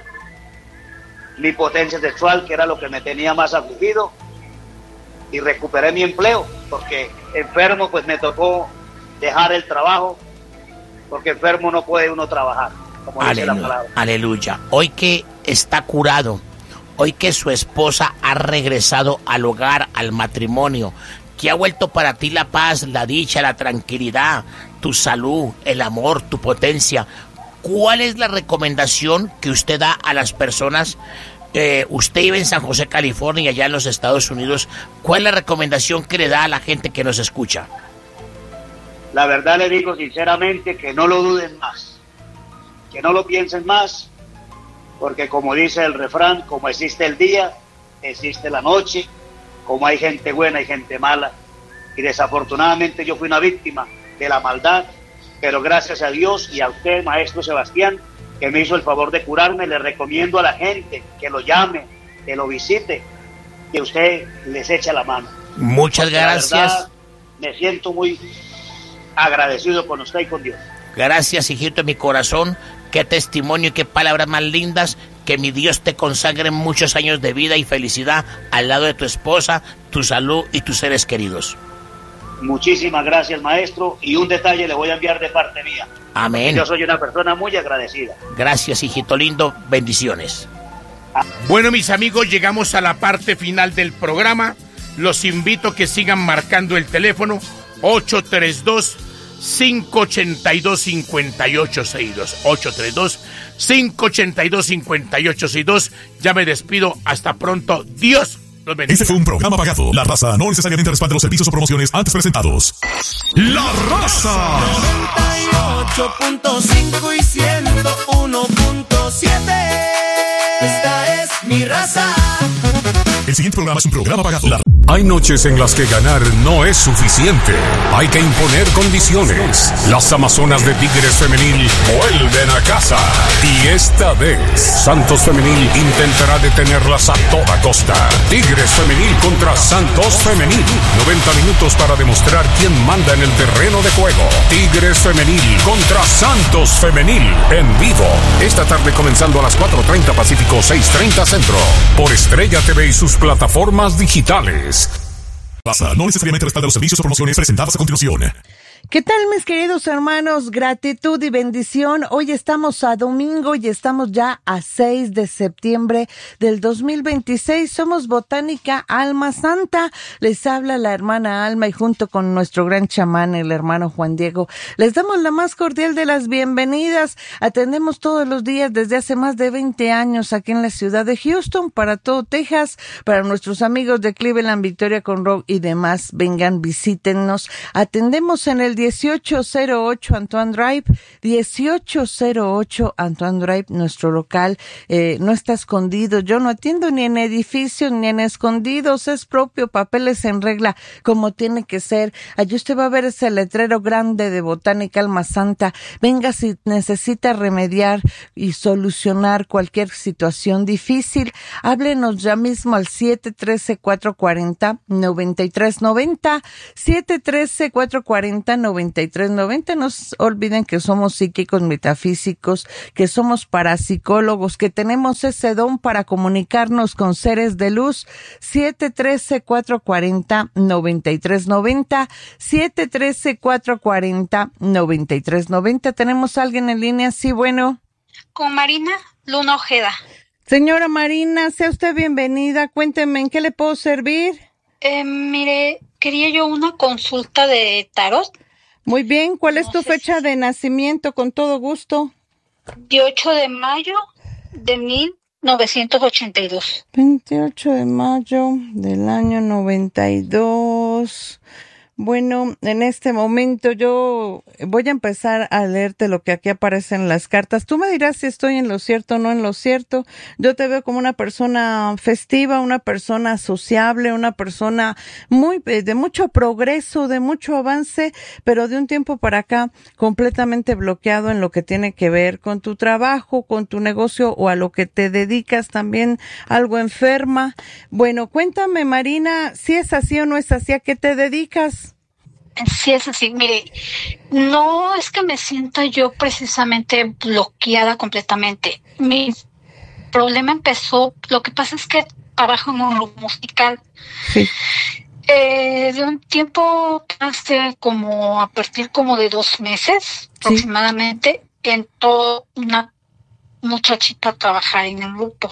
mi potencia sexual, que era lo que me tenía más afligido, y recuperé mi empleo, porque enfermo pues me tocó dejar el trabajo, porque enfermo no puede uno trabajar, como dice la palabra. Aleluya. Hoy que está curado, hoy que su esposa ha regresado al hogar, al matrimonio, que ha vuelto para ti la paz, la dicha, la tranquilidad, tu salud, el amor, tu potencia, ¿cuál es la recomendación que usted da a las personas? Eh, usted vive en San José, California, allá en los Estados Unidos. ¿Cuál es la recomendación que le da a la gente que nos escucha? La verdad le digo sinceramente que no lo duden más, que no lo piensen más, porque como dice el refrán, como existe el día, existe la noche, como hay gente buena y gente mala, y desafortunadamente yo fui una víctima de la maldad, pero gracias a Dios y a usted, maestro Sebastián, que me hizo el favor de curarme, le recomiendo a la gente que lo llame, que lo visite, que usted les eche la mano. Muchas Porque gracias. La verdad, me siento muy agradecido con usted y con Dios. Gracias, hijito de mi corazón. Qué testimonio y qué palabras más lindas. Que mi Dios te consagre muchos años de vida y felicidad al lado de tu esposa, tu salud y tus seres queridos. Muchísimas gracias, maestro. Y un detalle le voy a enviar de parte mía. Amén. Yo soy una persona muy agradecida. Gracias, hijito lindo. Bendiciones. Bueno, mis amigos, llegamos a la parte final del programa. Los invito a que sigan marcando el teléfono ocho tres dos, cinco ocho dos, cinco ocho seis dos. ocho tres dos, cinco ocho dos, cinco ocho seis dos. Ya me despido. Hasta pronto. Dios los bendiga. Este fue un programa pagado. La Raza no necesariamente respalda los servicios o promociones antes presentados. La Raza. noventa y ocho punto cinco y ciento uno punto siete. Esta es mi raza. El siguiente programa es un programa pagado. La... Hay noches en las que ganar no es suficiente. Hay que imponer condiciones. Las Amazonas de Tigres Femenil vuelven a casa. Y esta vez, Santos Femenil intentará detenerlas a toda costa. Tigres Femenil contra Santos Femenil. noventa minutos para demostrar quién manda en el terreno de juego. Tigres Femenil contra Santos Femenil. En vivo. Esta tarde comenzando a las cuatro treinta Pacífico, seis treinta Centro. Por Estrella T V y sus plataformas digitales. Raza no necesariamente respalda los servicios o promociones presentadas a continuación. ¿Qué tal, mis queridos hermanos? Gratitud y bendición. Hoy estamos a domingo y estamos ya a seis de septiembre del dos mil veintiséis. Somos Botánica Alma Santa. Les habla la hermana Alma y junto con nuestro gran chamán, el hermano Juan Diego, les damos la más cordial de las bienvenidas. Atendemos todos los días desde hace más de veinte años aquí en la ciudad de Houston, para todo Texas, para nuestros amigos de Cleveland, Victoria, Conroe y demás. Vengan, visítennos. Atendemos en el dieciocho cero ocho Antoine Drive, dieciocho cero ocho Antoine Drive, nuestro local eh, no está escondido. Yo no atiendo ni en edificios ni en escondidos, es propio, papeles en regla, como tiene que ser. Allí usted va a ver ese letrero grande de Botánica Alma Santa. Venga si necesita remediar y solucionar cualquier situación difícil. Háblenos ya mismo al siete uno tres, cuatro cuatro cero, nueve tres nueve cero, siete uno tres, cuatro cuatro cero, nueve tres nueve cero. No se olviden que somos psíquicos metafísicos, que somos parapsicólogos, que tenemos ese don para comunicarnos con seres de luz. siete uno tres, cuatro cuatro cero, nueve tres nueve cero, siete uno tres, cuatro cuatro cero, nueve tres nueve cero. ¿Tenemos a alguien en línea? Sí, bueno. Con Marina Luna Ojeda. Señora Marina, sea usted bienvenida. Cuénteme, ¿en qué le puedo servir? Eh, mire, quería yo una consulta de tarot. Muy bien, ¿cuál es tu fecha de nacimiento? Con todo gusto. veintiocho de mayo de mil novecientos ochenta y dos. veintiocho de mayo del año noventa y dos. Bueno, en este momento yo voy a empezar a leerte lo que aquí aparece en las cartas. Tú me dirás si estoy en lo cierto o no en lo cierto. Yo te veo como una persona festiva, una persona sociable, una persona muy de mucho progreso, de mucho avance, pero de un tiempo para acá completamente bloqueado en lo que tiene que ver con tu trabajo, con tu negocio o a lo que te dedicas, también algo enferma. Bueno, cuéntame, Marina, si es así o no es así, ¿a qué te dedicas? Sí, es así. Mire, no es que me sienta yo precisamente bloqueada completamente. Mi problema empezó, lo que pasa es que trabajo en un grupo musical. Sí. Eh, de un tiempo, hace como a partir como de dos meses aproximadamente, sí, entró una muchachita a trabajar en el grupo.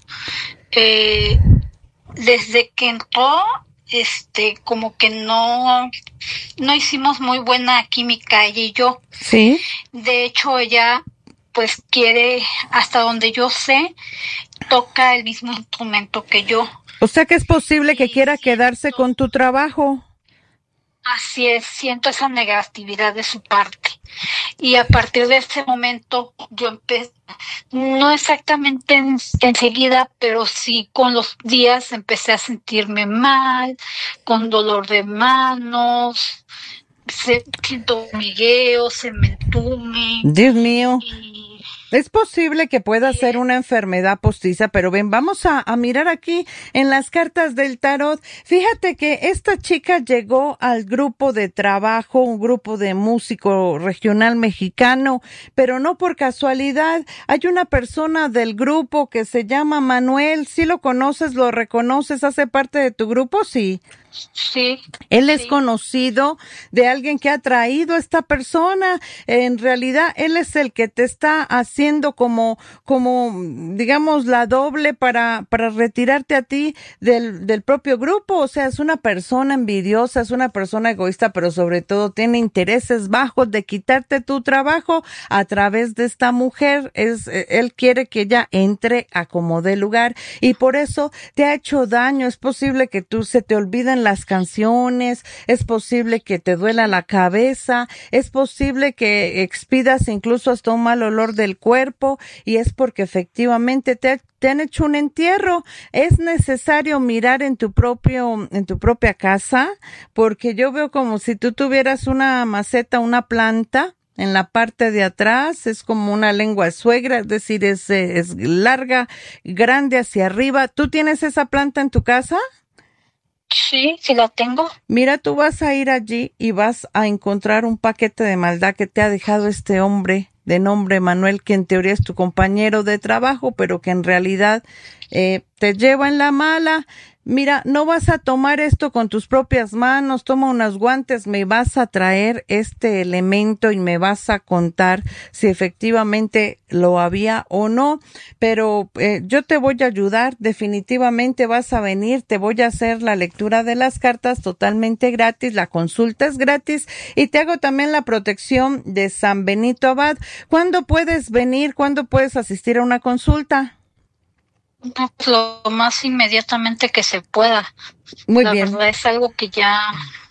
Eh, desde que entró, este, como que no, no hicimos muy buena química ella y yo. Sí. De hecho, ella, pues, quiere, hasta donde yo sé, toca el mismo instrumento que yo. O sea que es posible que quiera quedarse con tu trabajo. Así es, siento esa negatividad de su parte. Y a partir de ese momento yo empecé, no exactamente en, enseguida, pero sí con los días empecé a sentirme mal, con dolor de manos, se, siento hormigueo, se me entume. Dios mío. Y es posible que pueda ser una enfermedad postiza, pero ven, vamos a, a mirar aquí en las cartas del tarot. Fíjate que esta chica llegó al grupo de trabajo, un grupo de músico regional mexicano, pero no por casualidad. Hay una persona del grupo que se llama Manuel. ¿Sí lo conoces, lo reconoces, hace parte de tu grupo? Sí. Sí. Él es sí. conocido de alguien que ha traído a esta persona. En realidad, él es el que te está haciendo como, como, digamos, la doble para, para retirarte a ti del, del propio grupo. O sea, es una persona envidiosa, es una persona egoísta, pero sobre todo tiene intereses bajos de quitarte tu trabajo a través de esta mujer. Es, él quiere que ella entre a como dé lugar y por eso te ha hecho daño. Es posible que tú se te olviden las canciones, es posible que te duela la cabeza, es posible que expidas incluso hasta un mal olor del cuerpo y es porque efectivamente te, te han hecho un entierro. Es necesario mirar en tu propio, en tu propia casa, porque yo veo como si tú tuvieras una maceta, una planta en la parte de atrás, es como una lengua de suegra, es decir, es, es larga, grande hacia arriba. ¿Tú tienes esa planta en tu casa? Sí, sí la tengo. Mira, tú vas a ir allí y vas a encontrar un paquete de maldad que te ha dejado este hombre de nombre Manuel, que en teoría es tu compañero de trabajo, pero que en realidad eh, te lleva en la mala. Mira, no vas a tomar esto con tus propias manos, toma unos guantes, me vas a traer este elemento y me vas a contar si efectivamente lo había o no, pero eh, yo te voy a ayudar, definitivamente vas a venir, te voy a hacer la lectura de las cartas totalmente gratis, la consulta es gratis y te hago también la protección de San Benito Abad. ¿Cuándo puedes venir? ¿Cuándo puedes asistir a una consulta? Lo más inmediatamente que se pueda. Muy la bien. verdad es algo que ya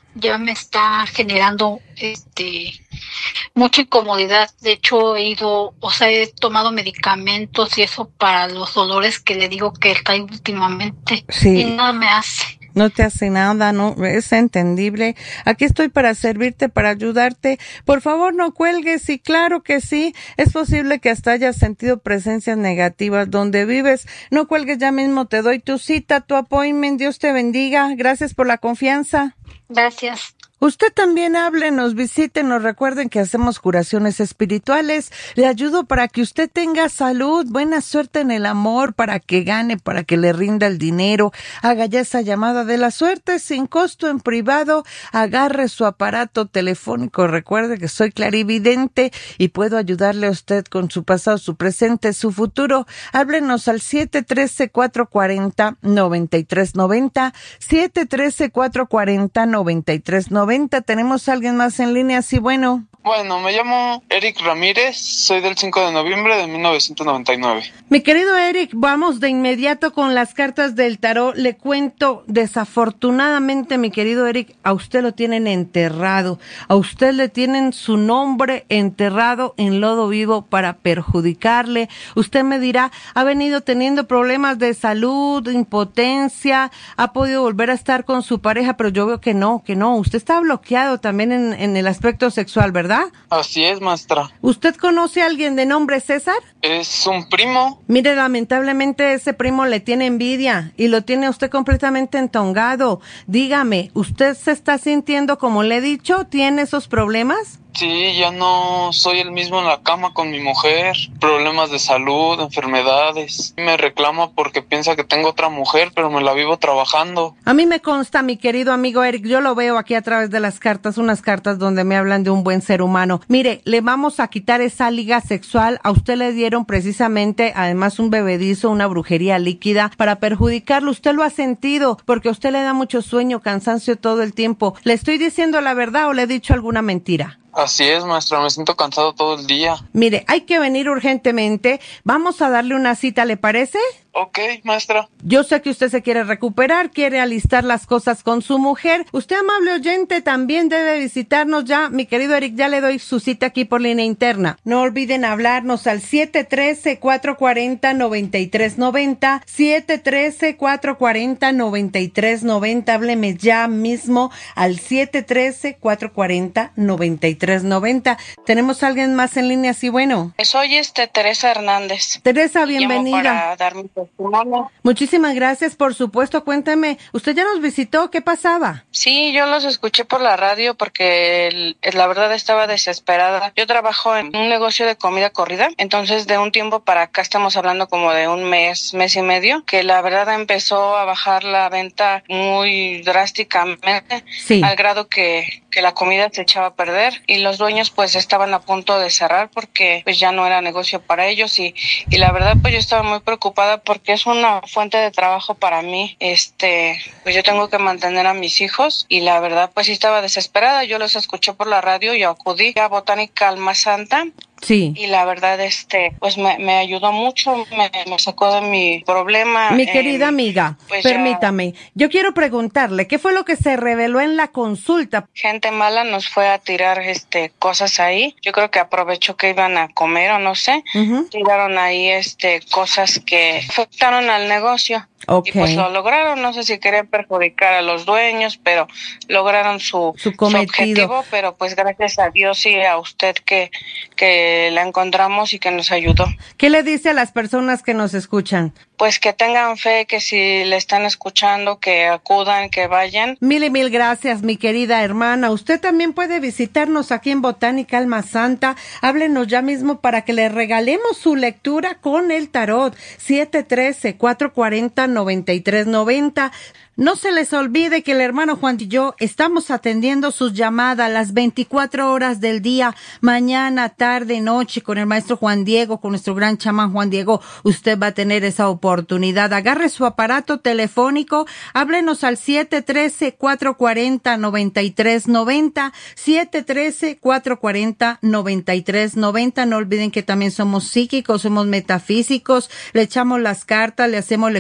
ya me está generando este mucha incomodidad. De hecho, he ido, o sea, he tomado medicamentos y eso para los dolores que le digo que está últimamente. Sí. Y nada me hace. No te hace nada, no, es entendible. Aquí estoy para servirte, para ayudarte. Por favor, no cuelgues. Y claro que sí, es posible que hasta hayas sentido presencias negativas donde vives. No cuelgues, ya mismo te doy tu cita, tu appointment. Dios te bendiga. Gracias por la confianza. Gracias. Usted también hable, nos visite, nos recuerden que hacemos curaciones espirituales. Le ayudo para que usted tenga salud, buena suerte en el amor, para que gane, para que le rinda el dinero. Haga ya esa llamada de la suerte sin costo en privado. Agarre su aparato telefónico. Recuerde que soy clarividente y puedo ayudarle a usted con su pasado, su presente, su futuro. Háblenos al siete uno tres, cuatro cuatro cero, nueve tres nueve cero, siete uno tres, cuatro cuatro cero, nueve tres nueve cero. Tenemos a alguien más en línea, sí, bueno. Bueno, me llamo Eric Ramírez, soy del cinco de noviembre de mil novecientos noventa y nueve. Mi querido Eric, vamos de inmediato con las cartas del tarot. Le cuento, desafortunadamente, mi querido Eric, a usted lo tienen enterrado. A usted le tienen su nombre enterrado en lodo vivo para perjudicarle. Usted me dirá, ha venido teniendo problemas de salud, impotencia, ha podido volver a estar con su pareja, pero yo veo que no, que no. Usted está bloqueado también en, en el aspecto sexual, ¿verdad? Así es, maestra. ¿Usted conoce a alguien de nombre César? Es un primo. Mire, lamentablemente ese primo le tiene envidia y lo tiene usted completamente entongado. Dígame, ¿usted se está sintiendo como le he dicho? ¿Tiene esos problemas? Sí, ya no soy el mismo en la cama con mi mujer, problemas de salud, enfermedades. Me reclama porque piensa que tengo otra mujer, pero me la vivo trabajando. A mí me consta, mi querido amigo Eric, yo lo veo aquí a través de las cartas, unas cartas donde me hablan de un buen ser humano. Mire, le vamos a quitar esa liga sexual. A usted le dieron precisamente, además, un bebedizo, una brujería líquida para perjudicarlo. Usted lo ha sentido porque a usted le da mucho sueño, cansancio todo el tiempo. ¿Le estoy diciendo la verdad o le he dicho alguna mentira? Así es, maestra, me siento cansado todo el día. Mire, hay que venir urgentemente. Vamos a darle una cita, ¿le parece? Ok, maestra. Yo sé que usted se quiere recuperar, quiere alistar las cosas con su mujer. Usted, amable oyente, también debe visitarnos ya. Mi querido Eric, ya le doy su cita aquí por línea interna. No olviden hablarnos al siete uno tres, cuatro cuatro cero, nueve tres nueve cero, siete uno tres, cuatro cuatro cero, nueve tres nueve cero. Hábleme ya mismo al siete uno tres, cuatro cuatro cero, nueve tres nueve cero. ¿Tenemos a alguien más en línea? Sí, bueno. Soy este Teresa Hernández. Teresa, bienvenida. Llamo para dar mi testimonio. Muchísimas gracias, por supuesto. Cuéntame, ¿usted ya nos visitó? ¿Qué pasaba? Sí, yo los escuché por la radio porque el, la verdad estaba desesperada. Yo trabajo en un negocio de comida corrida, entonces de un tiempo para acá estamos hablando como de un mes, mes y medio, que la verdad empezó a bajar la venta muy drásticamente, sí, al grado que, que la comida se echaba a perder y los dueños pues estaban a punto de cerrar porque pues ya no era negocio para ellos y, y la verdad pues yo estaba muy preocupada porque es una fuente de trabajo para mí. Este, pues yo tengo que mantener a mis hijos y la verdad pues sí estaba desesperada. Yo los escuché por la radio y acudí a Botánica Alma Santa. Sí. Y la verdad, este, pues me, me ayudó mucho, me, me sacó de mi problema. Mi querida eh, amiga, pues permítame, ya... yo quiero preguntarle, ¿qué fue lo que se reveló en la consulta? Gente mala nos fue a tirar, este, cosas ahí. Yo creo que aprovechó que iban a comer o no sé. Uh-huh. Tiraron ahí, este, cosas que afectaron al negocio. Okay. Y pues lo lograron, no sé si querían perjudicar a los dueños, pero lograron su, su, su objetivo, pero pues gracias a Dios y a usted que, que la encontramos y que nos ayudó. ¿Qué le dice a las personas que nos escuchan? Pues que tengan fe, que si le están escuchando, que acudan, que vayan. Mil y mil gracias, mi querida hermana. Usted también puede visitarnos aquí en Botánica Alma Santa. Háblenos ya mismo para que le regalemos su lectura con el tarot. siete uno tres, cuatro cuatro cero, nueve tres nueve cero. No se les olvide que el hermano Juan y yo estamos atendiendo sus llamadas las veinticuatro horas del día, mañana, tarde, noche, con el maestro Juan Diego, con nuestro gran chamán Juan Diego. Usted va a tener esa oportunidad. Agarre su aparato telefónico, háblenos al siete uno tres, cuatro cuatro cero, nueve tres nueve cero, siete uno tres, cuatro cuatro cero, nueve tres nueve cero. No olviden que también somos psíquicos, somos metafísicos, le echamos las cartas, le hacemos lectura de las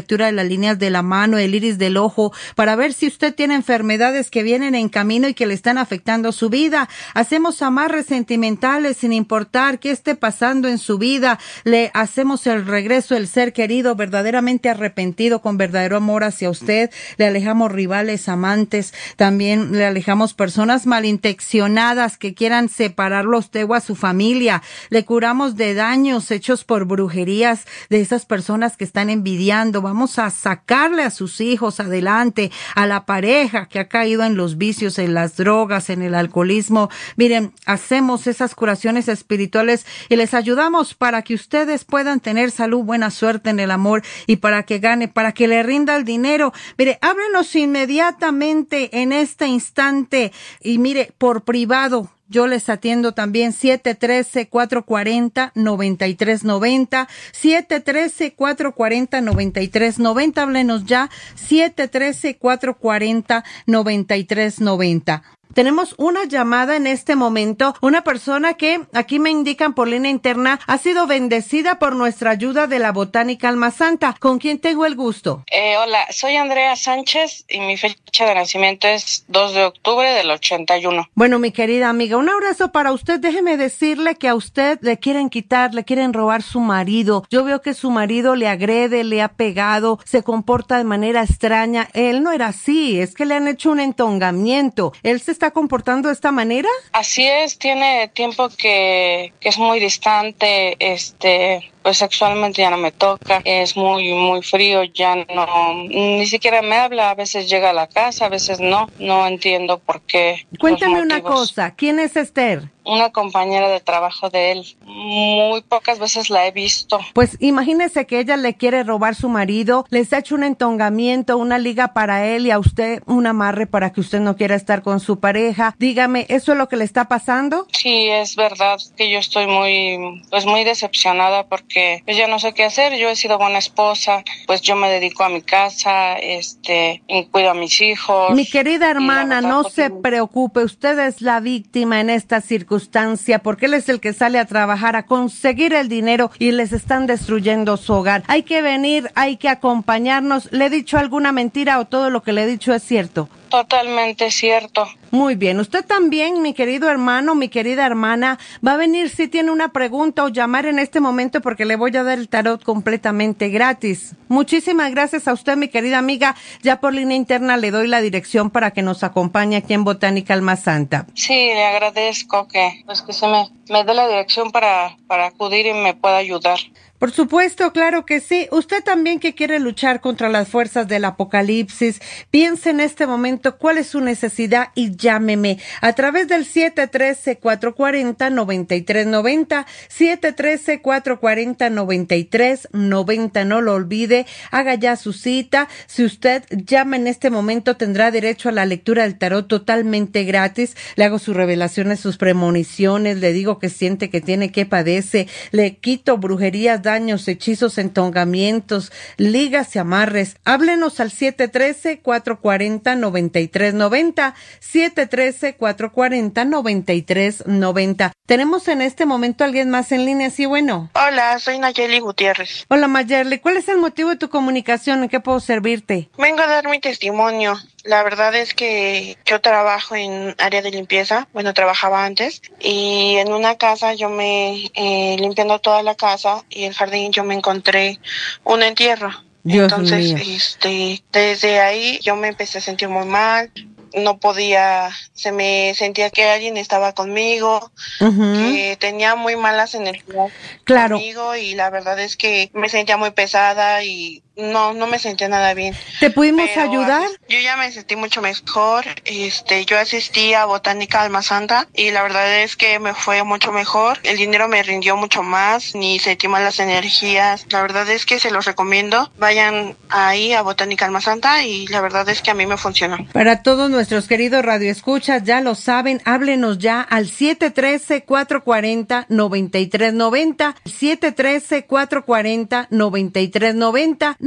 líneas de la mano, el iris del ojo, para ver si usted tiene enfermedades que vienen en camino y que le están afectando su vida. Hacemos amarres sentimentales sin importar qué esté pasando en su vida. Le hacemos el regreso, el ser querido, verdaderamente arrepentido, con verdadero amor hacia usted. Le alejamos rivales, amantes, también le alejamos personas malintencionadas que quieran separarlo a usted o a su familia. Le curamos de daños hechos por brujerías de esas personas que están envidiando. Vamos a sacarle a sus hijos adelante, a la pareja que ha caído en los vicios, en las drogas, en el alcoholismo. Miren, hacemos esas curaciones espirituales y les ayudamos para que ustedes puedan tener salud, buena suerte en el amor y para que gane, para que le rinda el dinero. Mire, háblenos inmediatamente en este instante y mire, por privado. Yo les atiendo también siete uno tres, cuatro cuatro cero, nueve tres nueve cero, siete uno tres, cuatro cuatro cero, nueve tres nueve cero, háblenos ya, siete uno tres, cuatro cuatro cero, nueve tres nueve cero. Tenemos una llamada en este momento, una persona que aquí me indican por línea interna ha sido bendecida por nuestra ayuda de la Botánica Alma Santa. ¿Con quién tengo el gusto? Eh, hola, soy Andrea Sánchez y mi fecha de nacimiento es dos de octubre del ochenta y uno. Bueno, mi querida amiga, un abrazo para usted. Déjeme decirle que a usted le quieren quitar, le quieren robar su marido. Yo veo que su marido le agrede, le ha pegado, se comporta de manera extraña. Él no era así, es que le han hecho un entongamiento. Él se está comportando de esta manera? Así es, tiene tiempo que, que es muy distante, este, pues sexualmente ya no me toca, es muy, muy frío, ya no, ni siquiera me habla, a veces llega a la casa, a veces no, no entiendo por qué. Cuéntame una cosa, ¿quién es Esther? Una compañera de trabajo de él. Muy pocas veces la he visto. Pues imagínese que ella le quiere robar su marido, les ha hecho un entongamiento, una liga para él y a usted un amarre para que usted no quiera estar con su pareja. Dígame, ¿eso es lo que le está pasando? Sí, es verdad que yo estoy muy, pues muy decepcionada porque pues ya no sé qué hacer. Yo he sido buena esposa, pues yo me dedico a mi casa, este, y cuido a mis hijos. Mi querida hermana, no se preocupe, usted es la víctima en esta circunstancia. Porque él es el que sale a trabajar, a conseguir el dinero y les están destruyendo su hogar. Hay que venir, hay que acompañarnos. ¿Le he dicho alguna mentira o todo lo que le he dicho es cierto? Totalmente cierto. Muy bien. Usted también, mi querido hermano, mi querida hermana, va a venir si tiene una pregunta o llamar en este momento porque le voy a dar el tarot completamente gratis. Muchísimas gracias a usted, mi querida amiga. Ya por línea interna le doy la dirección para que nos acompañe aquí en Botánica Alma Santa. Sí, le agradezco que, pues que se me, me dé la dirección para, para acudir y me pueda ayudar. Por supuesto, claro que sí. Usted también que quiere luchar contra las fuerzas del apocalipsis, piense en este momento cuál es su necesidad y llámeme a través del siete uno tres, cuatro cuatro cero, nueve tres nueve cero, siete uno tres, cuatro cuatro cero, nueve tres nueve cero. No lo olvide, haga ya su cita. Si usted llama en este momento, tendrá derecho a la lectura del tarot totalmente gratis. Le hago sus revelaciones, sus premoniciones, le digo que siente, que tiene, que padece, le quito brujerías, daños, hechizos, entongamientos, ligas y amarres. Háblenos al siete uno tres, cuatro cuatro cero, nueve tres nueve cero, siete uno tres, cuatro cuatro cero, nueve tres nueve cero. Tenemos en este momento a alguien más en línea, sí, bueno. Hola, soy Nayeli Gutiérrez. Hola, Mayerly, ¿cuál es el motivo de tu comunicación? ¿En qué puedo servirte? Vengo a dar mi testimonio. La verdad es que yo trabajo en área de limpieza, bueno, trabajaba antes, y en una casa yo me, eh, limpiando toda la casa y el jardín, yo me encontré un entierro. Dios Entonces, mío. este, desde ahí yo me empecé a sentir muy mal. No podía, se me sentía que alguien estaba conmigo, Uh-huh. que tenía muy malas energías Claro. conmigo y la verdad es que me sentía muy pesada y no, no me sentía nada bien. ¿Te pudimos Pero ayudar? asis- Yo ya me sentí mucho mejor, este, yo asistí a Botánica Alma Santa y la verdad es que me fue mucho mejor, el dinero me rindió mucho más, ni sentí malas energías, la verdad es que se los recomiendo, vayan ahí a Botánica Alma Santa y la verdad es que a mí me funcionó. Para todos nuestros queridos radioescuchas, ya lo saben, háblenos ya al siete uno tres, cuatro cuatro cero, nueve tres nueve cero, siete uno tres, cuatro cuatro cero, nueve tres nueve cero.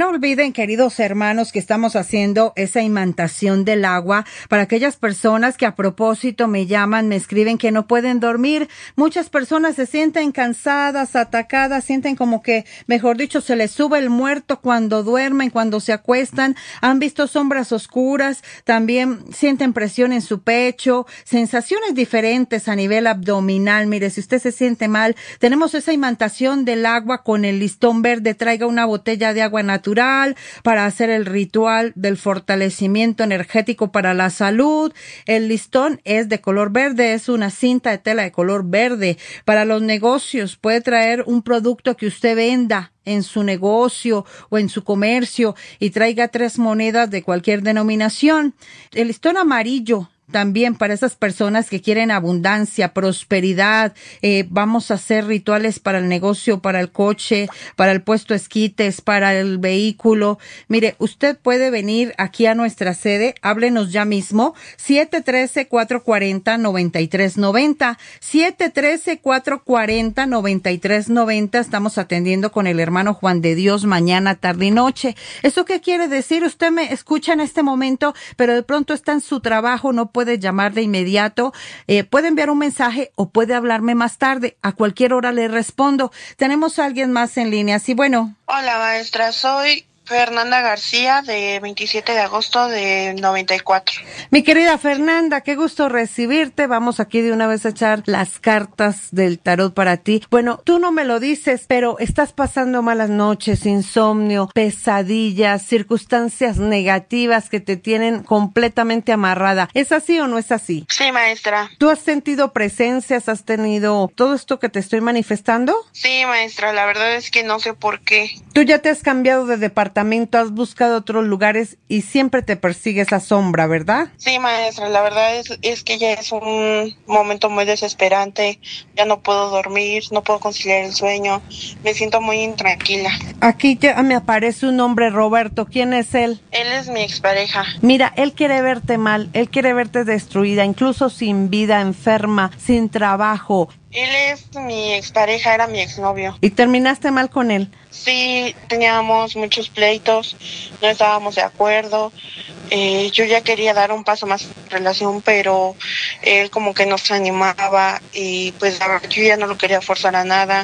No olviden, queridos hermanos, que estamos haciendo esa imantación del agua para aquellas personas que a propósito me llaman, me escriben que no pueden dormir. Muchas personas se sienten cansadas, atacadas, sienten como que, mejor dicho, se les sube el muerto cuando duermen, cuando se acuestan. Han visto sombras oscuras, también sienten presión en su pecho, sensaciones diferentes a nivel abdominal. Mire, si usted se siente mal, tenemos esa imantación del agua con el listón verde. Traiga una botella de agua natural para hacer el ritual del fortalecimiento energético para la salud. El listón es de color verde, es una cinta de tela de color verde. Para los negocios, puede traer un producto que usted venda en su negocio o en su comercio y traiga tres monedas de cualquier denominación. El listón amarillo también para esas personas que quieren abundancia, prosperidad. Eh, vamos a hacer rituales para el negocio, para el coche, para el puesto de esquites, para el vehículo. Mire, usted puede venir aquí a nuestra sede. Háblenos ya mismo. siete uno tres, cuatro cuatro cero, nueve tres nueve cero. siete uno tres, cuatro cuatro cero, nueve tres nueve cero. Estamos atendiendo con el hermano Juan de Dios mañana, tarde y noche. ¿Eso qué quiere decir? Usted me escucha en este momento, pero de pronto está en su trabajo, no puede puede llamar de inmediato, eh, puede enviar un mensaje o puede hablarme más tarde. A cualquier hora le respondo. Tenemos a alguien más en línea. Sí, bueno. Hola, maestra. Soy Fernanda García, de veintisiete de agosto de noventa y cuatro. Mi querida Fernanda, qué gusto recibirte. Vamos aquí de una vez a echar las cartas del tarot para ti. Bueno, tú no me lo dices, pero estás pasando malas noches, insomnio, pesadillas, circunstancias negativas que te tienen completamente amarrada. ¿Es así o no es así? Sí, maestra. ¿Tú has sentido presencias? ¿Has tenido todo esto que te estoy manifestando? Sí, maestra. La verdad es que no sé por qué. ¿Tú ya te has cambiado de departamento? Has buscado otros lugares y siempre te persigue esa sombra, ¿verdad? Sí, maestra, la verdad es, es que ya es un momento muy desesperante. Ya no puedo dormir, no puedo conciliar el sueño. Me siento muy intranquila. Aquí ya me aparece un hombre, Roberto. ¿Quién es él? Él es mi expareja. Mira, él quiere verte mal, él quiere verte destruida, incluso sin vida, enferma, sin trabajo. Él es mi expareja, era mi exnovio. ¿Y terminaste mal con él? Sí, teníamos muchos pleitos, no estábamos de acuerdo. Eh, yo ya quería dar un paso más en la relación, pero él como que no se animaba y pues la verdad yo ya no lo quería forzar a nada.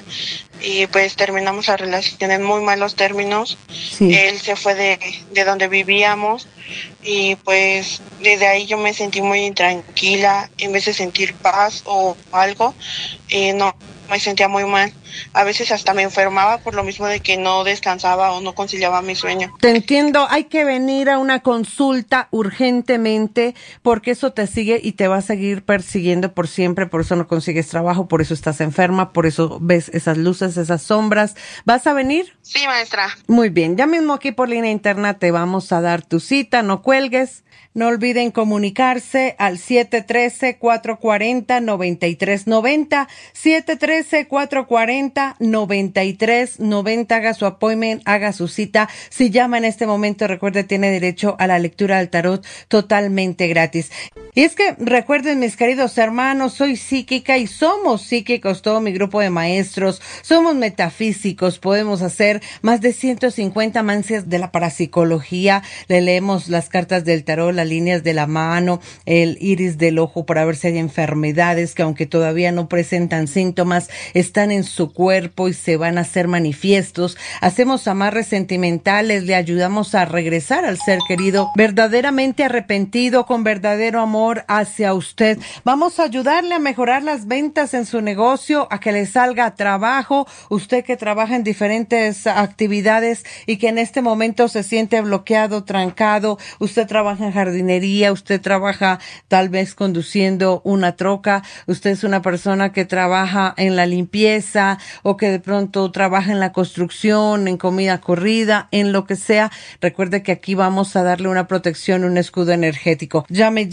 Y pues terminamos la relación en muy malos términos. Sí. Él se fue de, de donde vivíamos y pues desde ahí yo me sentí muy intranquila. En vez de sentir paz o algo, eh, no, me sentía muy mal. A veces hasta me enfermaba por lo mismo de que no descansaba o no conciliaba mi sueño. Te entiendo, hay que venir a una consulta urgentemente porque eso te sigue y te va a seguir persiguiendo por siempre, por eso no consigues trabajo, por eso estás enferma, por eso ves esas luces, esas sombras. ¿Vas a venir? Sí, maestra. Muy bien, ya mismo aquí por línea interna te vamos a dar tu cita, no cuelgues. No olviden comunicarse al siete uno tres, cuatro cuatro cero, nueve tres nueve cero, siete uno tres, cuatro cuatro cero, nueve tres nueve cero. Haga su appointment, haga su cita. Si llama en este momento, recuerde, tiene derecho a la lectura del tarot totalmente gratis. Y es que recuerden, mis queridos hermanos, soy psíquica y somos psíquicos, todo mi grupo de maestros, somos metafísicos, podemos hacer más de ciento cincuenta mancias de la parapsicología, le leemos las cartas del tarot, las líneas de la mano, el iris del ojo para ver si hay enfermedades que aunque todavía no presentan síntomas, están en su cuerpo y se van a hacer manifiestos. Hacemos amarres sentimentales, le ayudamos a regresar al ser querido verdaderamente arrepentido, con verdadero amor hacia usted. Vamos a ayudarle a mejorar las ventas en su negocio, a que le salga trabajo. Usted que trabaja en diferentes actividades y que en este momento se siente bloqueado, trancado, usted trabaja en jardinería, usted trabaja tal vez conduciendo una troca, usted es una persona que trabaja en la limpieza o que de pronto trabaja en la construcción, en comida corrida, en lo que sea. Recuerde que aquí vamos a darle una protección, un escudo energético. Llame ya al siete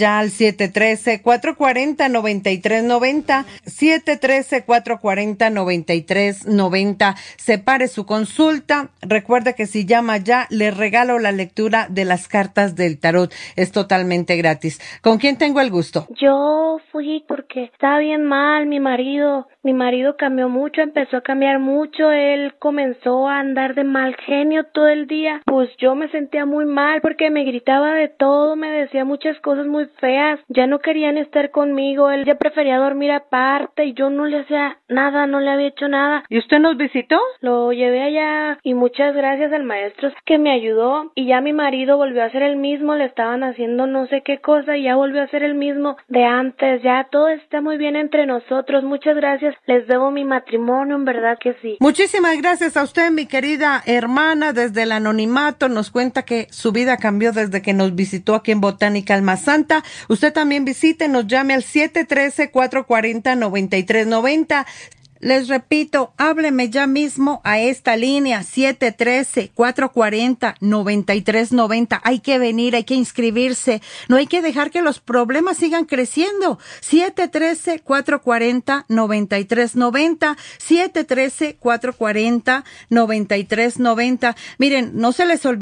siete uno tres, cuatro cuatro cero, nueve tres nueve cero, siete uno tres, cuatro cuatro cero, nueve tres nueve cero. Separe su consulta. Recuerde que si llama ya, le regalo la lectura de las cartas del tarot. Es totalmente gratis. ¿Con quién tengo el gusto? Yo fui porque estaba bien mal, mi marido, mi marido cambió mucho, empezó a cambiar mucho, él comenzó a andar de mal genio todo el día, pues yo me sentía muy mal porque me gritaba de todo, me decía muchas cosas muy feas, ya no querían estar conmigo, él ya prefería dormir aparte y yo no le hacía nada, no le había hecho nada. ¿Y usted nos visitó? Lo llevé allá y muchas gracias al maestro que me ayudó y ya mi marido volvió a ser el mismo, le estaban haciendo no sé qué cosa y ya volvió a ser el mismo de antes, ya todo está muy bien entre nosotros, muchas gracias, les debo mi matrimonio, en verdad que sí. Muchísimas gracias a usted, mi querida hermana, desde el anonimato nos cuenta que su vida cambió desde que nos visitó aquí en Botánica Alma Santa. Usted también visite, nos llame al siete uno tres, cuatro cuatro cero, nueve tres nueve cero. Les repito, hábleme ya mismo a esta línea siete uno tres, cuatro cuatro cero, nueve tres nueve cero. Hay que venir, hay que inscribirse. No hay que dejar que los problemas sigan creciendo. siete uno tres, cuatro cuatro cero, nueve tres nueve cero. siete uno tres, cuatro cuatro cero, nueve tres nueve cero. Miren, no se les olvide